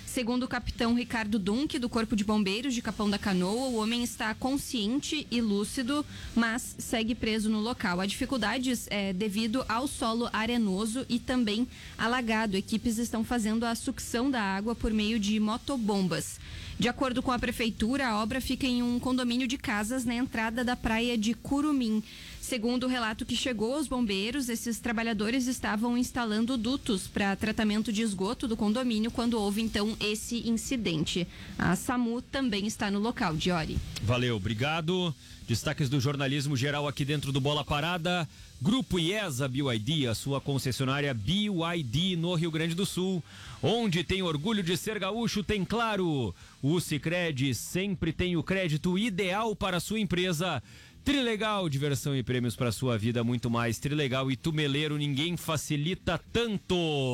Segundo o capitão Ricardo Dunque, do Corpo de Bombeiros de Capão da Canoa, o homem está consciente e lúcido, mas segue preso no local. A dificuldades é devido ao solo arenoso e também alagado. Equipes estão fazendo a sucção da água por meio de motobombas. De acordo com a prefeitura, a obra fica em um condomínio de casas na entrada da praia de Curumim. Segundo o relato que chegou aos bombeiros, esses trabalhadores estavam instalando dutos para tratamento de esgoto do condomínio quando houve então esse incidente. A SAMU também está no local, Diori. Valeu, obrigado. Destaques do jornalismo geral aqui dentro do Bola Parada. Grupo IESA BYD, a sua concessionária BYD no Rio Grande do Sul. Onde tem orgulho de ser gaúcho, tem claro. O Sicredi sempre tem o crédito ideal para a sua empresa. Trilegal, diversão e prêmios para sua vida, muito mais. Trilegal e Tumeleiro, ninguém facilita tanto.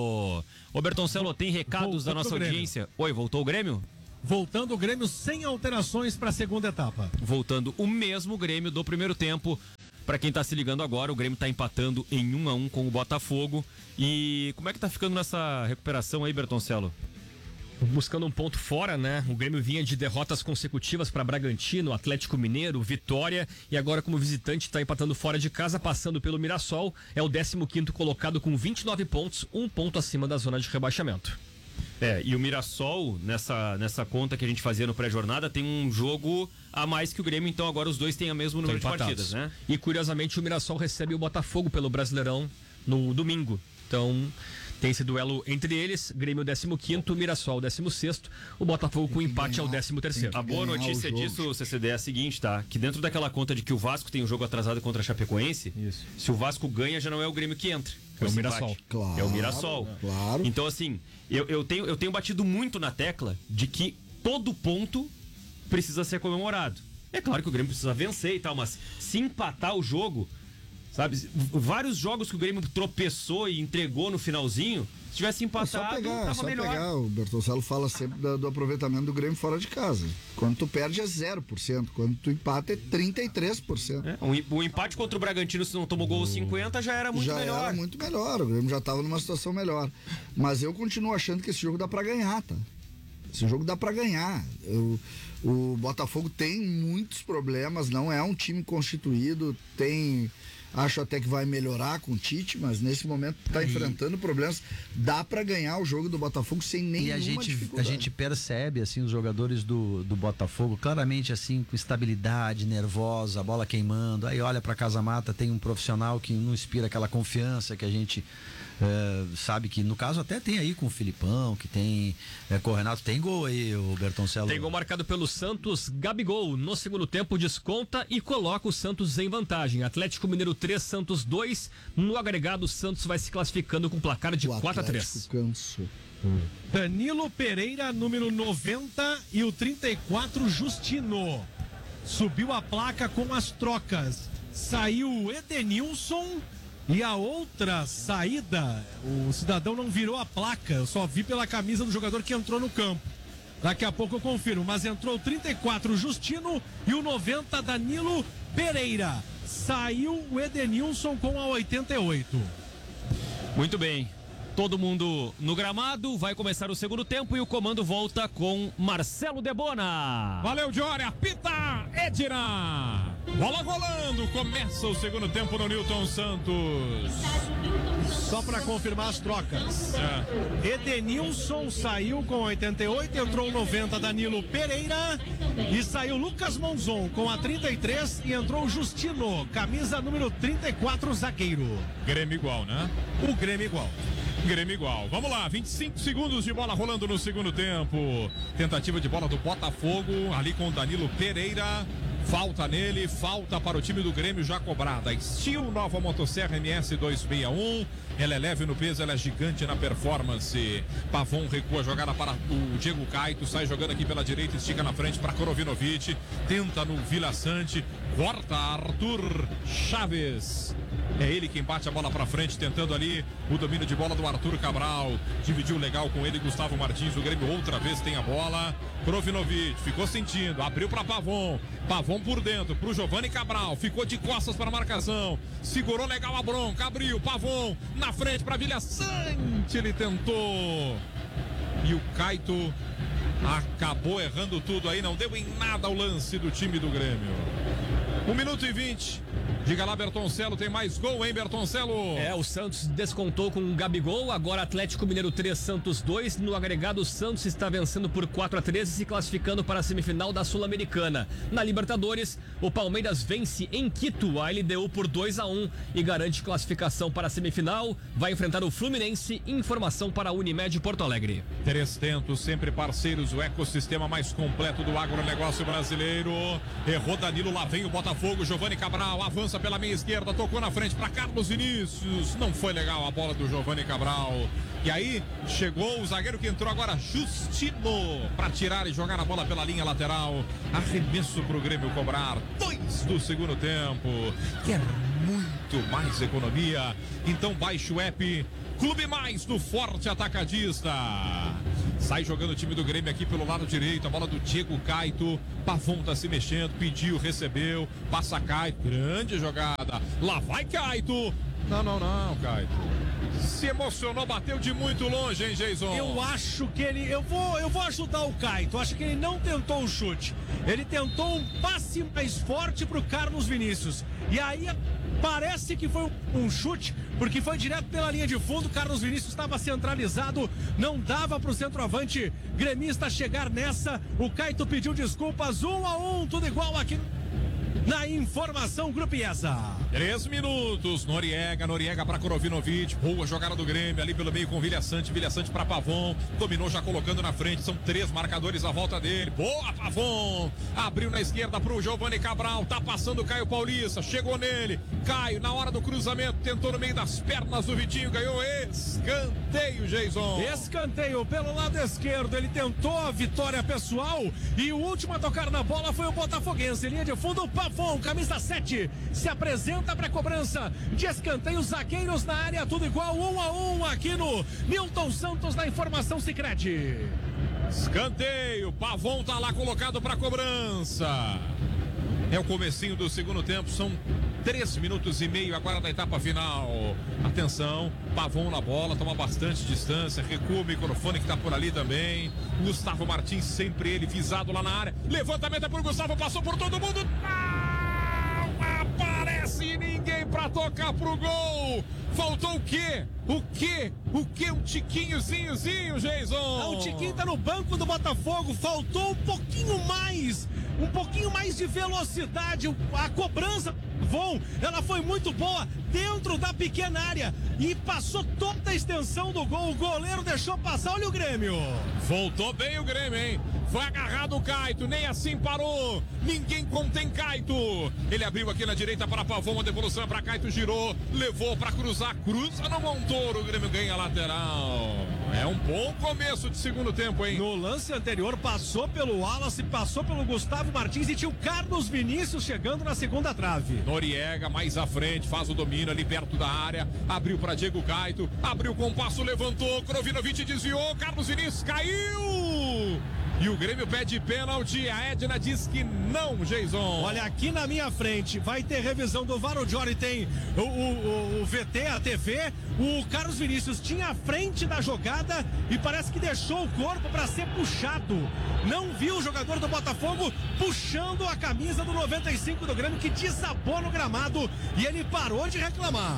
Ô Bertoncello, tem recados da nossa audiência? Oi, voltou o Grêmio? Voltando o Grêmio sem alterações para a segunda etapa. Voltando o mesmo Grêmio do primeiro tempo. Para quem tá se ligando agora, o Grêmio tá empatando em 1-1 com o Botafogo. E como é que tá ficando nessa recuperação aí, Bertoncello? Buscando um ponto fora, né? O Grêmio vinha de derrotas consecutivas para Bragantino, Atlético Mineiro, Vitória, e agora como visitante está empatando fora de casa, passando pelo Mirassol. É o 15º colocado com 29 pontos, 1 ponto acima da zona de rebaixamento. E o Mirassol, nessa conta que a gente fazia no pré-jornada, tem um jogo a mais que o Grêmio, então agora os dois têm o mesmo número de partidas, né? E curiosamente o Mirassol recebe o Botafogo pelo Brasileirão no domingo. Então tem esse duelo entre eles, Grêmio 15º, Mirassol 16º, o Botafogo com empate ao 13º. A boa notícia disso, CCD, é a seguinte, tá? Que dentro daquela conta de que o Vasco tem um jogo atrasado contra a Chapecoense, se o Vasco ganha, já não é o Grêmio que entra. É o Mirassol. Claro, é o Mirassol. Claro. Então, assim, eu tenho batido muito na tecla de que todo ponto precisa ser comemorado. É claro que o Grêmio precisa vencer e tal, mas se empatar o jogo, sabe? Vários jogos que o Grêmio tropeçou e entregou no finalzinho, se tivesse empatado, tava melhor. Pegar. O Bertoncello fala sempre do aproveitamento do Grêmio fora de casa. Quando tu perde é 0%, quando tu empata é 33%. O empate contra o Bragantino, se não tomou gol 50, já era muito melhor. Já era muito melhor, o Grêmio já estava numa situação melhor. Mas eu continuo achando que esse jogo dá para ganhar, tá? Esse jogo dá para ganhar. O Botafogo tem muitos problemas, não é um time constituído, acho até que vai melhorar com o Tite, mas nesse momento está enfrentando problemas. Dá para ganhar o jogo do Botafogo sem nenhuma dificuldade. A gente percebe assim os jogadores do Botafogo claramente assim com estabilidade, nervosa, a bola queimando. Aí olha para Casa Mata, tem um profissional que não inspira aquela confiança que a gente sabe que no caso até tem aí com o Filipão, que tem com o Renato, tem gol aí, o Bertoncello. Tem gol marcado pelo Santos, Gabigol no segundo tempo desconta e coloca o Santos em vantagem. Atlético Mineiro 3, Santos 2, no agregado o Santos vai se classificando com placar de 4-3. Danilo Pereira, número 90, e o 34, Justino. Subiu a placa com as trocas. Saiu o Edenilson. E a outra saída, o cidadão não virou a placa, eu só vi pela camisa do jogador que entrou no campo. Daqui a pouco eu confirmo, mas entrou o 34 Justino e o 90 Danilo Pereira. Saiu o Edenilson com a 88. Muito bem. Todo mundo no gramado, vai começar o segundo tempo e o comando volta com Marcelo Debona. Valeu, Diori, apita Edna. Bola rolando, começa o segundo tempo no Newton Santos. Só para confirmar as trocas. Edenilson saiu com 88, entrou 90 Danilo Pereira e saiu Lucas Monzon com a 33 e entrou Justino, camisa número 34, zagueiro. Grêmio igual, né? O Grêmio igual. Grêmio igual. Vamos lá, 25 segundos de bola rolando no segundo tempo. Tentativa de bola do Botafogo, ali com o Danilo Pereira. Falta nele, falta para o time do Grêmio já cobrada. Steel, nova motosserra MS 261. Ela é leve no peso, ela é gigante na performance. Pavon recua a jogada para o Diego Caito. Sai jogando aqui pela direita, estica na frente para Korovinovic. Tenta no Vila Sante. Corta Arthur Chaves. É ele quem bate a bola para frente, tentando ali o domínio de bola do Arthur Cabral. Dividiu legal com ele, Gustavo Martins. O Grêmio outra vez tem a bola. Korovinovic ficou sentindo, abriu para Pavon. Pavon por dentro, pro Giovani Cabral. Ficou de costas para a marcação. Segurou legal a bronca, abriu. Pavon na frente para Vila Sante. Ele tentou E o Caito acabou errando tudo aí, não deu em nada o lance do time do Grêmio. 1 minuto e 20. Diga lá, Bertoncello, tem mais gol, hein, Bertoncello? O Santos descontou com um Gabigol, agora Atlético Mineiro 3, Santos 2. No agregado, o Santos está vencendo por 4-13 e se classificando para a semifinal da Sul-Americana. Na Libertadores, o Palmeiras vence em Quito a LDU por 2-1 e garante classificação para a semifinal. Vai enfrentar o Fluminense. Informação para a Unimed Porto Alegre. 300, sempre parceiros, o ecossistema mais completo do agronegócio brasileiro. Errou Danilo, lá vem o Botafogo, Giovani Cabral, avança pela meia esquerda, tocou na frente para Carlos Vinícius. Não foi legal a bola do Giovani Cabral. E aí chegou o zagueiro que entrou agora, Justino, para tirar e jogar a bola pela linha lateral. Arremesso para o Grêmio cobrar. 2 do segundo tempo. Quer muito mais economia? Então baixe o app Clube Mais do Forte Atacadista. Sai jogando o time do Grêmio aqui pelo lado direito. A bola do Diego Caito. Pavon tá se mexendo, pediu, recebeu. Passa Caito, grande jogada. Lá vai Caito. Não, Caito. Se emocionou, bateu de muito longe, hein, Jason? Eu acho que ele... Eu vou ajudar o Caito. Acho que ele não tentou um chute. Ele tentou um passe mais forte pro Carlos Vinícius. E aí parece que foi um chute, porque foi direto pela linha de fundo. Carlos Vinícius estava centralizado, não dava pro centroavante gremista chegar nessa. O Caito pediu desculpas, 1-1, tudo igual aqui na informação Grupo IESA. 3 minutos, Noriega para Korovinovic, boa jogada do Grêmio, ali pelo meio com Vilha Sante para Pavon, dominou já colocando na frente, são 3 marcadores à volta dele, boa Pavon, abriu na esquerda pro Giovani Cabral, tá passando o Caio Paulista, chegou nele, Caio na hora do cruzamento, tentou no meio das pernas do Vitinho, ganhou escanteio, Jason. Escanteio pelo lado esquerdo, ele tentou a vitória pessoal e o último a tocar na bola foi o botafoguense, linha de fundo, Pavon, camisa 7, se apresenta para cobrança de escanteio, zagueiros na área, tudo igual, 1-1 aqui no Milton Santos na informação Sicredi. Escanteio, Pavon tá lá colocado para cobrança. É o comecinho do segundo tempo, são 3 minutos e meio agora da etapa final. Atenção, Pavon na bola, toma bastante distância, recua o microfone que tá por ali também. Gustavo Martins, sempre ele visado lá na área. Levantamento é por Gustavo, passou por todo mundo. Não aparece ninguém pra tocar pro gol. Faltou o quê? O quê? Um tiquinhozinho, Jason? O Tiquinho tá no banco do Botafogo, faltou um pouquinho mais de velocidade, a cobrança, ela foi muito boa dentro da pequena área e passou toda a extensão do gol, o goleiro deixou passar, olha o Grêmio. Voltou bem o Grêmio, hein? Foi agarrado o Caito, nem assim parou, ninguém contém Caito. Ele abriu aqui na direita para Pavon, a devolução para Caito, girou, levou para cruzar, cruza no Montoro, o Grêmio ganha lateral. É um bom começo de segundo tempo, hein? No lance anterior passou pelo Wallace, passou pelo Gustavo Martins e tinha o Carlos Vinícius chegando na segunda trave. Noriega mais à frente, faz o domínio ali perto da área, abriu para Diego Caito, abriu com o passo, levantou, Korovinovic desviou, Carlos Vinícius caiu! E o Grêmio pede pênalti, a Edna diz que não, Jason. Olha, aqui na minha frente vai ter revisão do VAR, o Jory tem o VT, a TV, o Carlos Vinícius tinha a frente da jogada e parece que deixou o corpo para ser puxado. Não viu o jogador do Botafogo puxando a camisa do 95 do Grêmio, que desabou no gramado e ele parou de reclamar.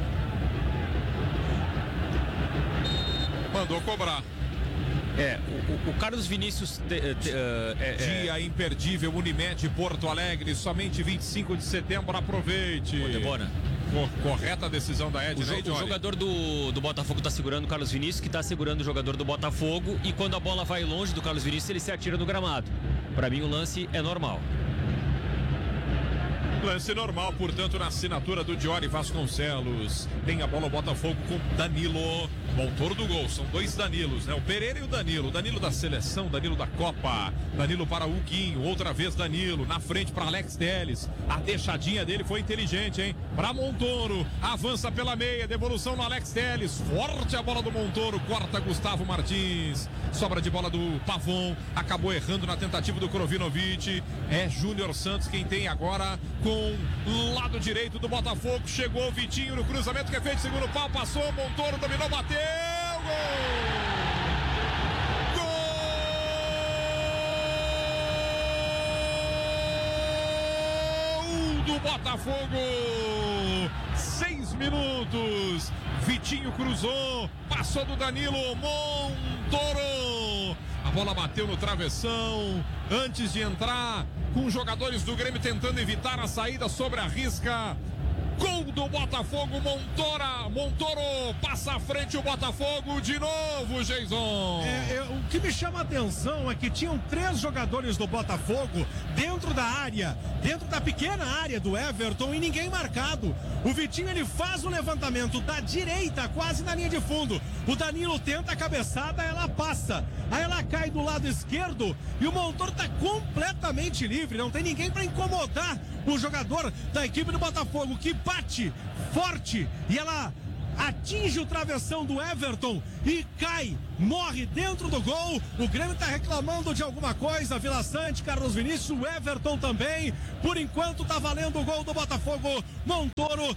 Mandou cobrar. O Carlos Vinícius dia imperdível, Unimed Porto Alegre, somente 25 de setembro, aproveite. Debona. Correta a decisão da Edna. O jogador do Botafogo está segurando o Carlos Vinícius, que está segurando o jogador do Botafogo, e quando a bola vai longe do Carlos Vinícius, ele se atira no gramado. Para mim o lance é normal. Lance normal, portanto, na assinatura do Diori Vasconcelos. Tem a bola o Botafogo com Danilo. Autor do gol, são 2 Danilos, né? O Pereira e o Danilo. Danilo da seleção, Danilo da Copa. Danilo para o Huguinho, outra vez Danilo. Na frente para Alex Telles. A deixadinha dele foi inteligente, hein? Para Montoro, avança pela meia, devolução no Alex Telles. Forte a bola do Montoro, corta Gustavo Martins. Sobra de bola do Pavon, acabou errando na tentativa do Korovinovic. É Júnior Santos quem tem agora com o lado direito do Botafogo. Chegou o Vitinho no cruzamento que é feito, segundo pau, passou, Montoro dominou, bateu, gol! do Botafogo. 6 minutos. Vitinho cruzou, passou do Danilo, Montoro. A bola bateu no travessão antes de entrar, com os jogadores do Grêmio tentando evitar a saída sobre a risca. Gol do Botafogo, Montoro passa à frente o Botafogo de novo, Jason. O que me chama a atenção é que tinham 3 jogadores do Botafogo dentro da área, dentro da pequena área do Everton, e ninguém marcado. O Vitinho, ele faz o levantamento da direita, quase na linha de fundo. O Danilo tenta a cabeçada, ela passa. Aí ela cai do lado esquerdo e o Montoro tá completamente livre, não tem ninguém para incomodar o jogador da equipe do Botafogo, que bate forte e ela atinge o travessão do Everton e cai, morre dentro do gol. O Grêmio tá reclamando de alguma coisa, Vila Sante, Carlos Vinícius, o Everton também. Por enquanto tá valendo o gol do Botafogo. Montoro,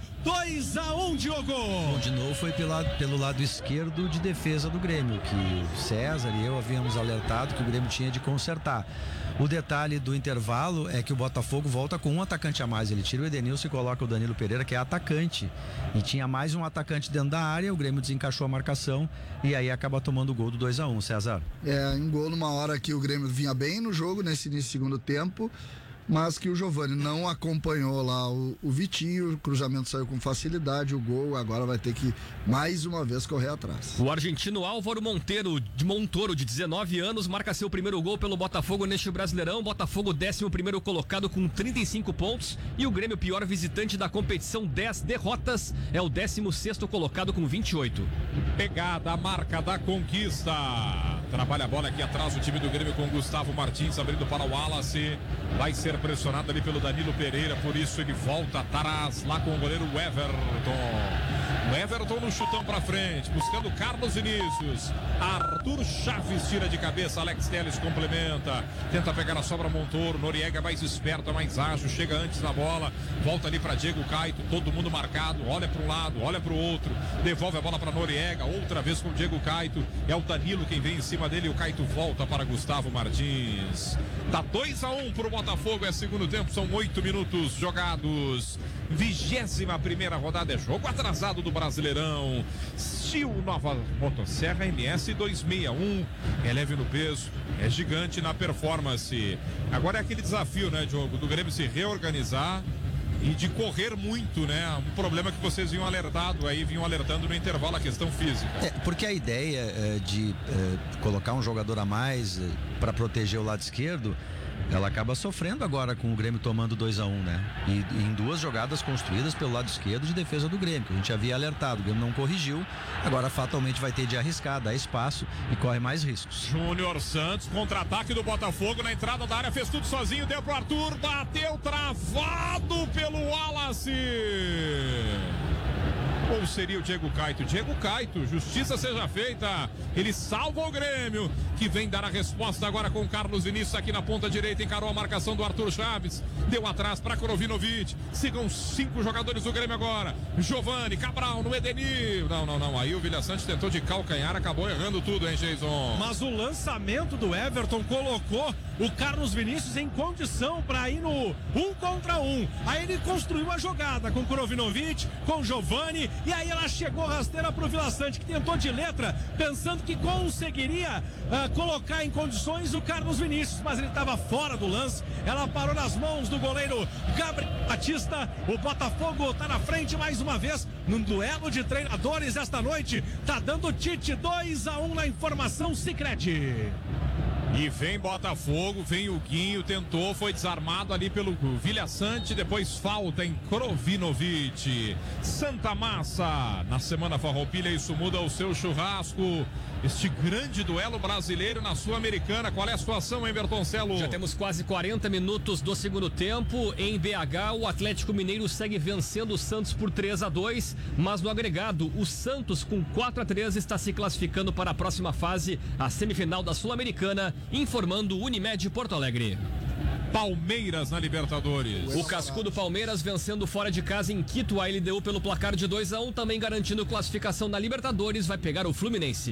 2-1, Diogo. Bom, de novo foi pelo lado esquerdo de defesa do Grêmio, que o César e eu havíamos alertado que o Grêmio tinha de consertar. O detalhe do intervalo é que o Botafogo volta com um atacante a mais. Ele tira o Edenilson e coloca o Danilo Pereira, que é atacante. E tinha mais um atacante dentro da área, o Grêmio desencaixou a marcação e aí acaba tomando o gol do 2-1, César. Um gol numa hora que o Grêmio vinha bem no jogo, nesse início do segundo tempo, mas que o Giovani não acompanhou lá o Vitinho, o cruzamento saiu com facilidade, o gol agora vai ter que mais uma vez correr atrás. O argentino Álvaro Montoro, de 19 anos, marca seu primeiro gol pelo Botafogo neste Brasileirão. Botafogo 11º colocado com 35 pontos e o Grêmio, pior visitante da competição, 10 derrotas, é o 16º colocado com 28. Pegada, a marca da conquista. Trabalha a bola aqui atrás o time do Grêmio com Gustavo Martins abrindo para o Wallace. Vai ser pressionado ali pelo Danilo Pereira, por isso ele volta atrás lá com o goleiro Everton. O Everton no chutão pra frente, buscando Carlos Vinícius. Arthur Chaves tira de cabeça, Alex Telles complementa, tenta pegar a sobra Montoro. Noriega mais esperto, mais ágil, chega antes na bola, volta ali para Diego Caito, todo mundo marcado, olha para um lado, olha para o outro, devolve a bola para Noriega, outra vez com o Diego Caito, é o Danilo quem vem em cima dele, o Caito volta para Gustavo Martins. Tá 2-1 pro Botafogo, é segundo tempo, são 8 minutos jogados. 21ª rodada, é jogo atrasado do Brasileirão. Steel Nova Motosserra MS 261, é leve no peso, é gigante na performance. Agora é aquele desafio, né, Diogo, do Grêmio se reorganizar e de correr muito, né? Um problema que vocês vinham alertando no intervalo, a questão física. Porque a ideia de colocar um jogador a mais para proteger o lado esquerdo, ela acaba sofrendo agora com o Grêmio tomando 2-1, né? E em 2 jogadas construídas pelo lado esquerdo de defesa do Grêmio, que a gente havia alertado, o Grêmio não corrigiu, agora fatalmente vai ter de arriscar, dar espaço e corre mais riscos. Júnior Santos, contra-ataque do Botafogo na entrada da área, fez tudo sozinho, deu pro Arthur, bateu travado pelo Wallace. Ou seria o Diego Caito? Diego Caito, justiça seja feita. Ele salva o Grêmio, que vem dar a resposta agora com o Carlos Vinícius aqui na ponta direita. Encarou a marcação do Arthur Chaves. Deu atrás para Korovinovic. Sigam 5 jogadores do Grêmio agora. Giovani, Cabral no Edenir. Não. Aí o Vila Sante tentou de calcanhar, acabou errando tudo, hein, Jason? Mas o lançamento do Everton colocou o Carlos Vinícius em condição para ir no 1 contra 1. Aí ele construiu a jogada com Korovinovic, com Giovani. E aí ela chegou rasteira pro Vila Sante, que tentou de letra, pensando que conseguiria colocar em condições o Carlos Vinícius, mas ele estava fora do lance. Ela parou nas mãos do goleiro Gabriel Batista. O Botafogo está na frente mais uma vez num duelo de treinadores esta noite. Tá dando Tite 2-1 na informação Sicredi. E vem Botafogo, vem o Guinho, tentou, foi desarmado ali pelo Vila Sante, depois falta em Korovinovic. Santa Massa, na semana Farroupilha, isso muda o seu churrasco. Este grande duelo brasileiro na Sul-Americana, qual é a situação, hein, Bertoncelo? Já temos quase 40 minutos do segundo tempo. Em BH, o Atlético Mineiro segue vencendo o Santos por 3-2, mas no agregado, o Santos com 4-3 está se classificando para a próxima fase, a semifinal da Sul-Americana, informando Unimed Porto Alegre. Palmeiras na Libertadores. O cascudo Palmeiras vencendo fora de casa em Quito a LDU pelo placar de 2-1, também garantindo classificação na Libertadores, vai pegar o Fluminense.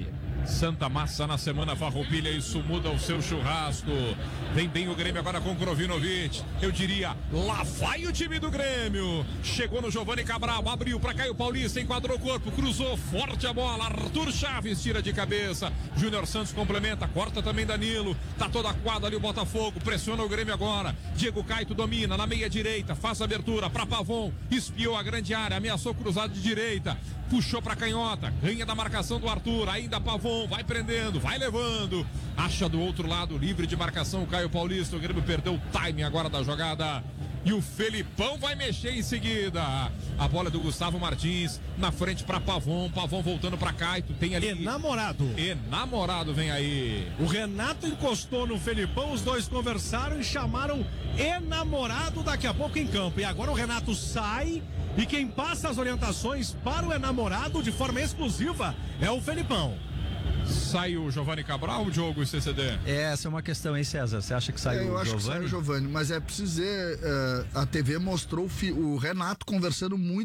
Santa Massa na semana Farroupilha, isso muda o seu churrasco. Vem bem o Grêmio agora com Krovinovic. Eu diria, lá vai o time do Grêmio. Chegou no Giovani Cabral, abriu para Caio Paulista, enquadrou o corpo, cruzou forte a bola. Arthur Chaves tira de cabeça. Júnior Santos complementa, corta também Danilo. Tá toda a quadra ali o Botafogo, pressiona o Grêmio agora. Diego Caito domina na meia direita, faz a abertura para Pavon, espiou a grande área, ameaçou cruzado de direita. Puxou para canhota, ganha da marcação do Arthur, ainda Pavon, vai prendendo, vai levando, acha do outro lado, livre de marcação o Caio Paulista. O Grêmio perdeu o timing agora da jogada e o Felipão vai mexer em seguida. A bola é do Gustavo Martins, na frente para Pavon, Pavon voltando para Caito, tem ali... Enamorado vem aí. O Renato encostou no Felipão, os dois conversaram e chamaram enamorado daqui a pouco em campo. E agora o Renato sai e quem passa as orientações para o enamorado de forma exclusiva é o Felipão. Sai o Giovani Cabral, o Diogo e CCD? Essa é uma questão, hein, César? Você acha que sai o Giovani? Eu acho que sai o Giovani, mas é preciso dizer, a TV mostrou o Renato conversando muito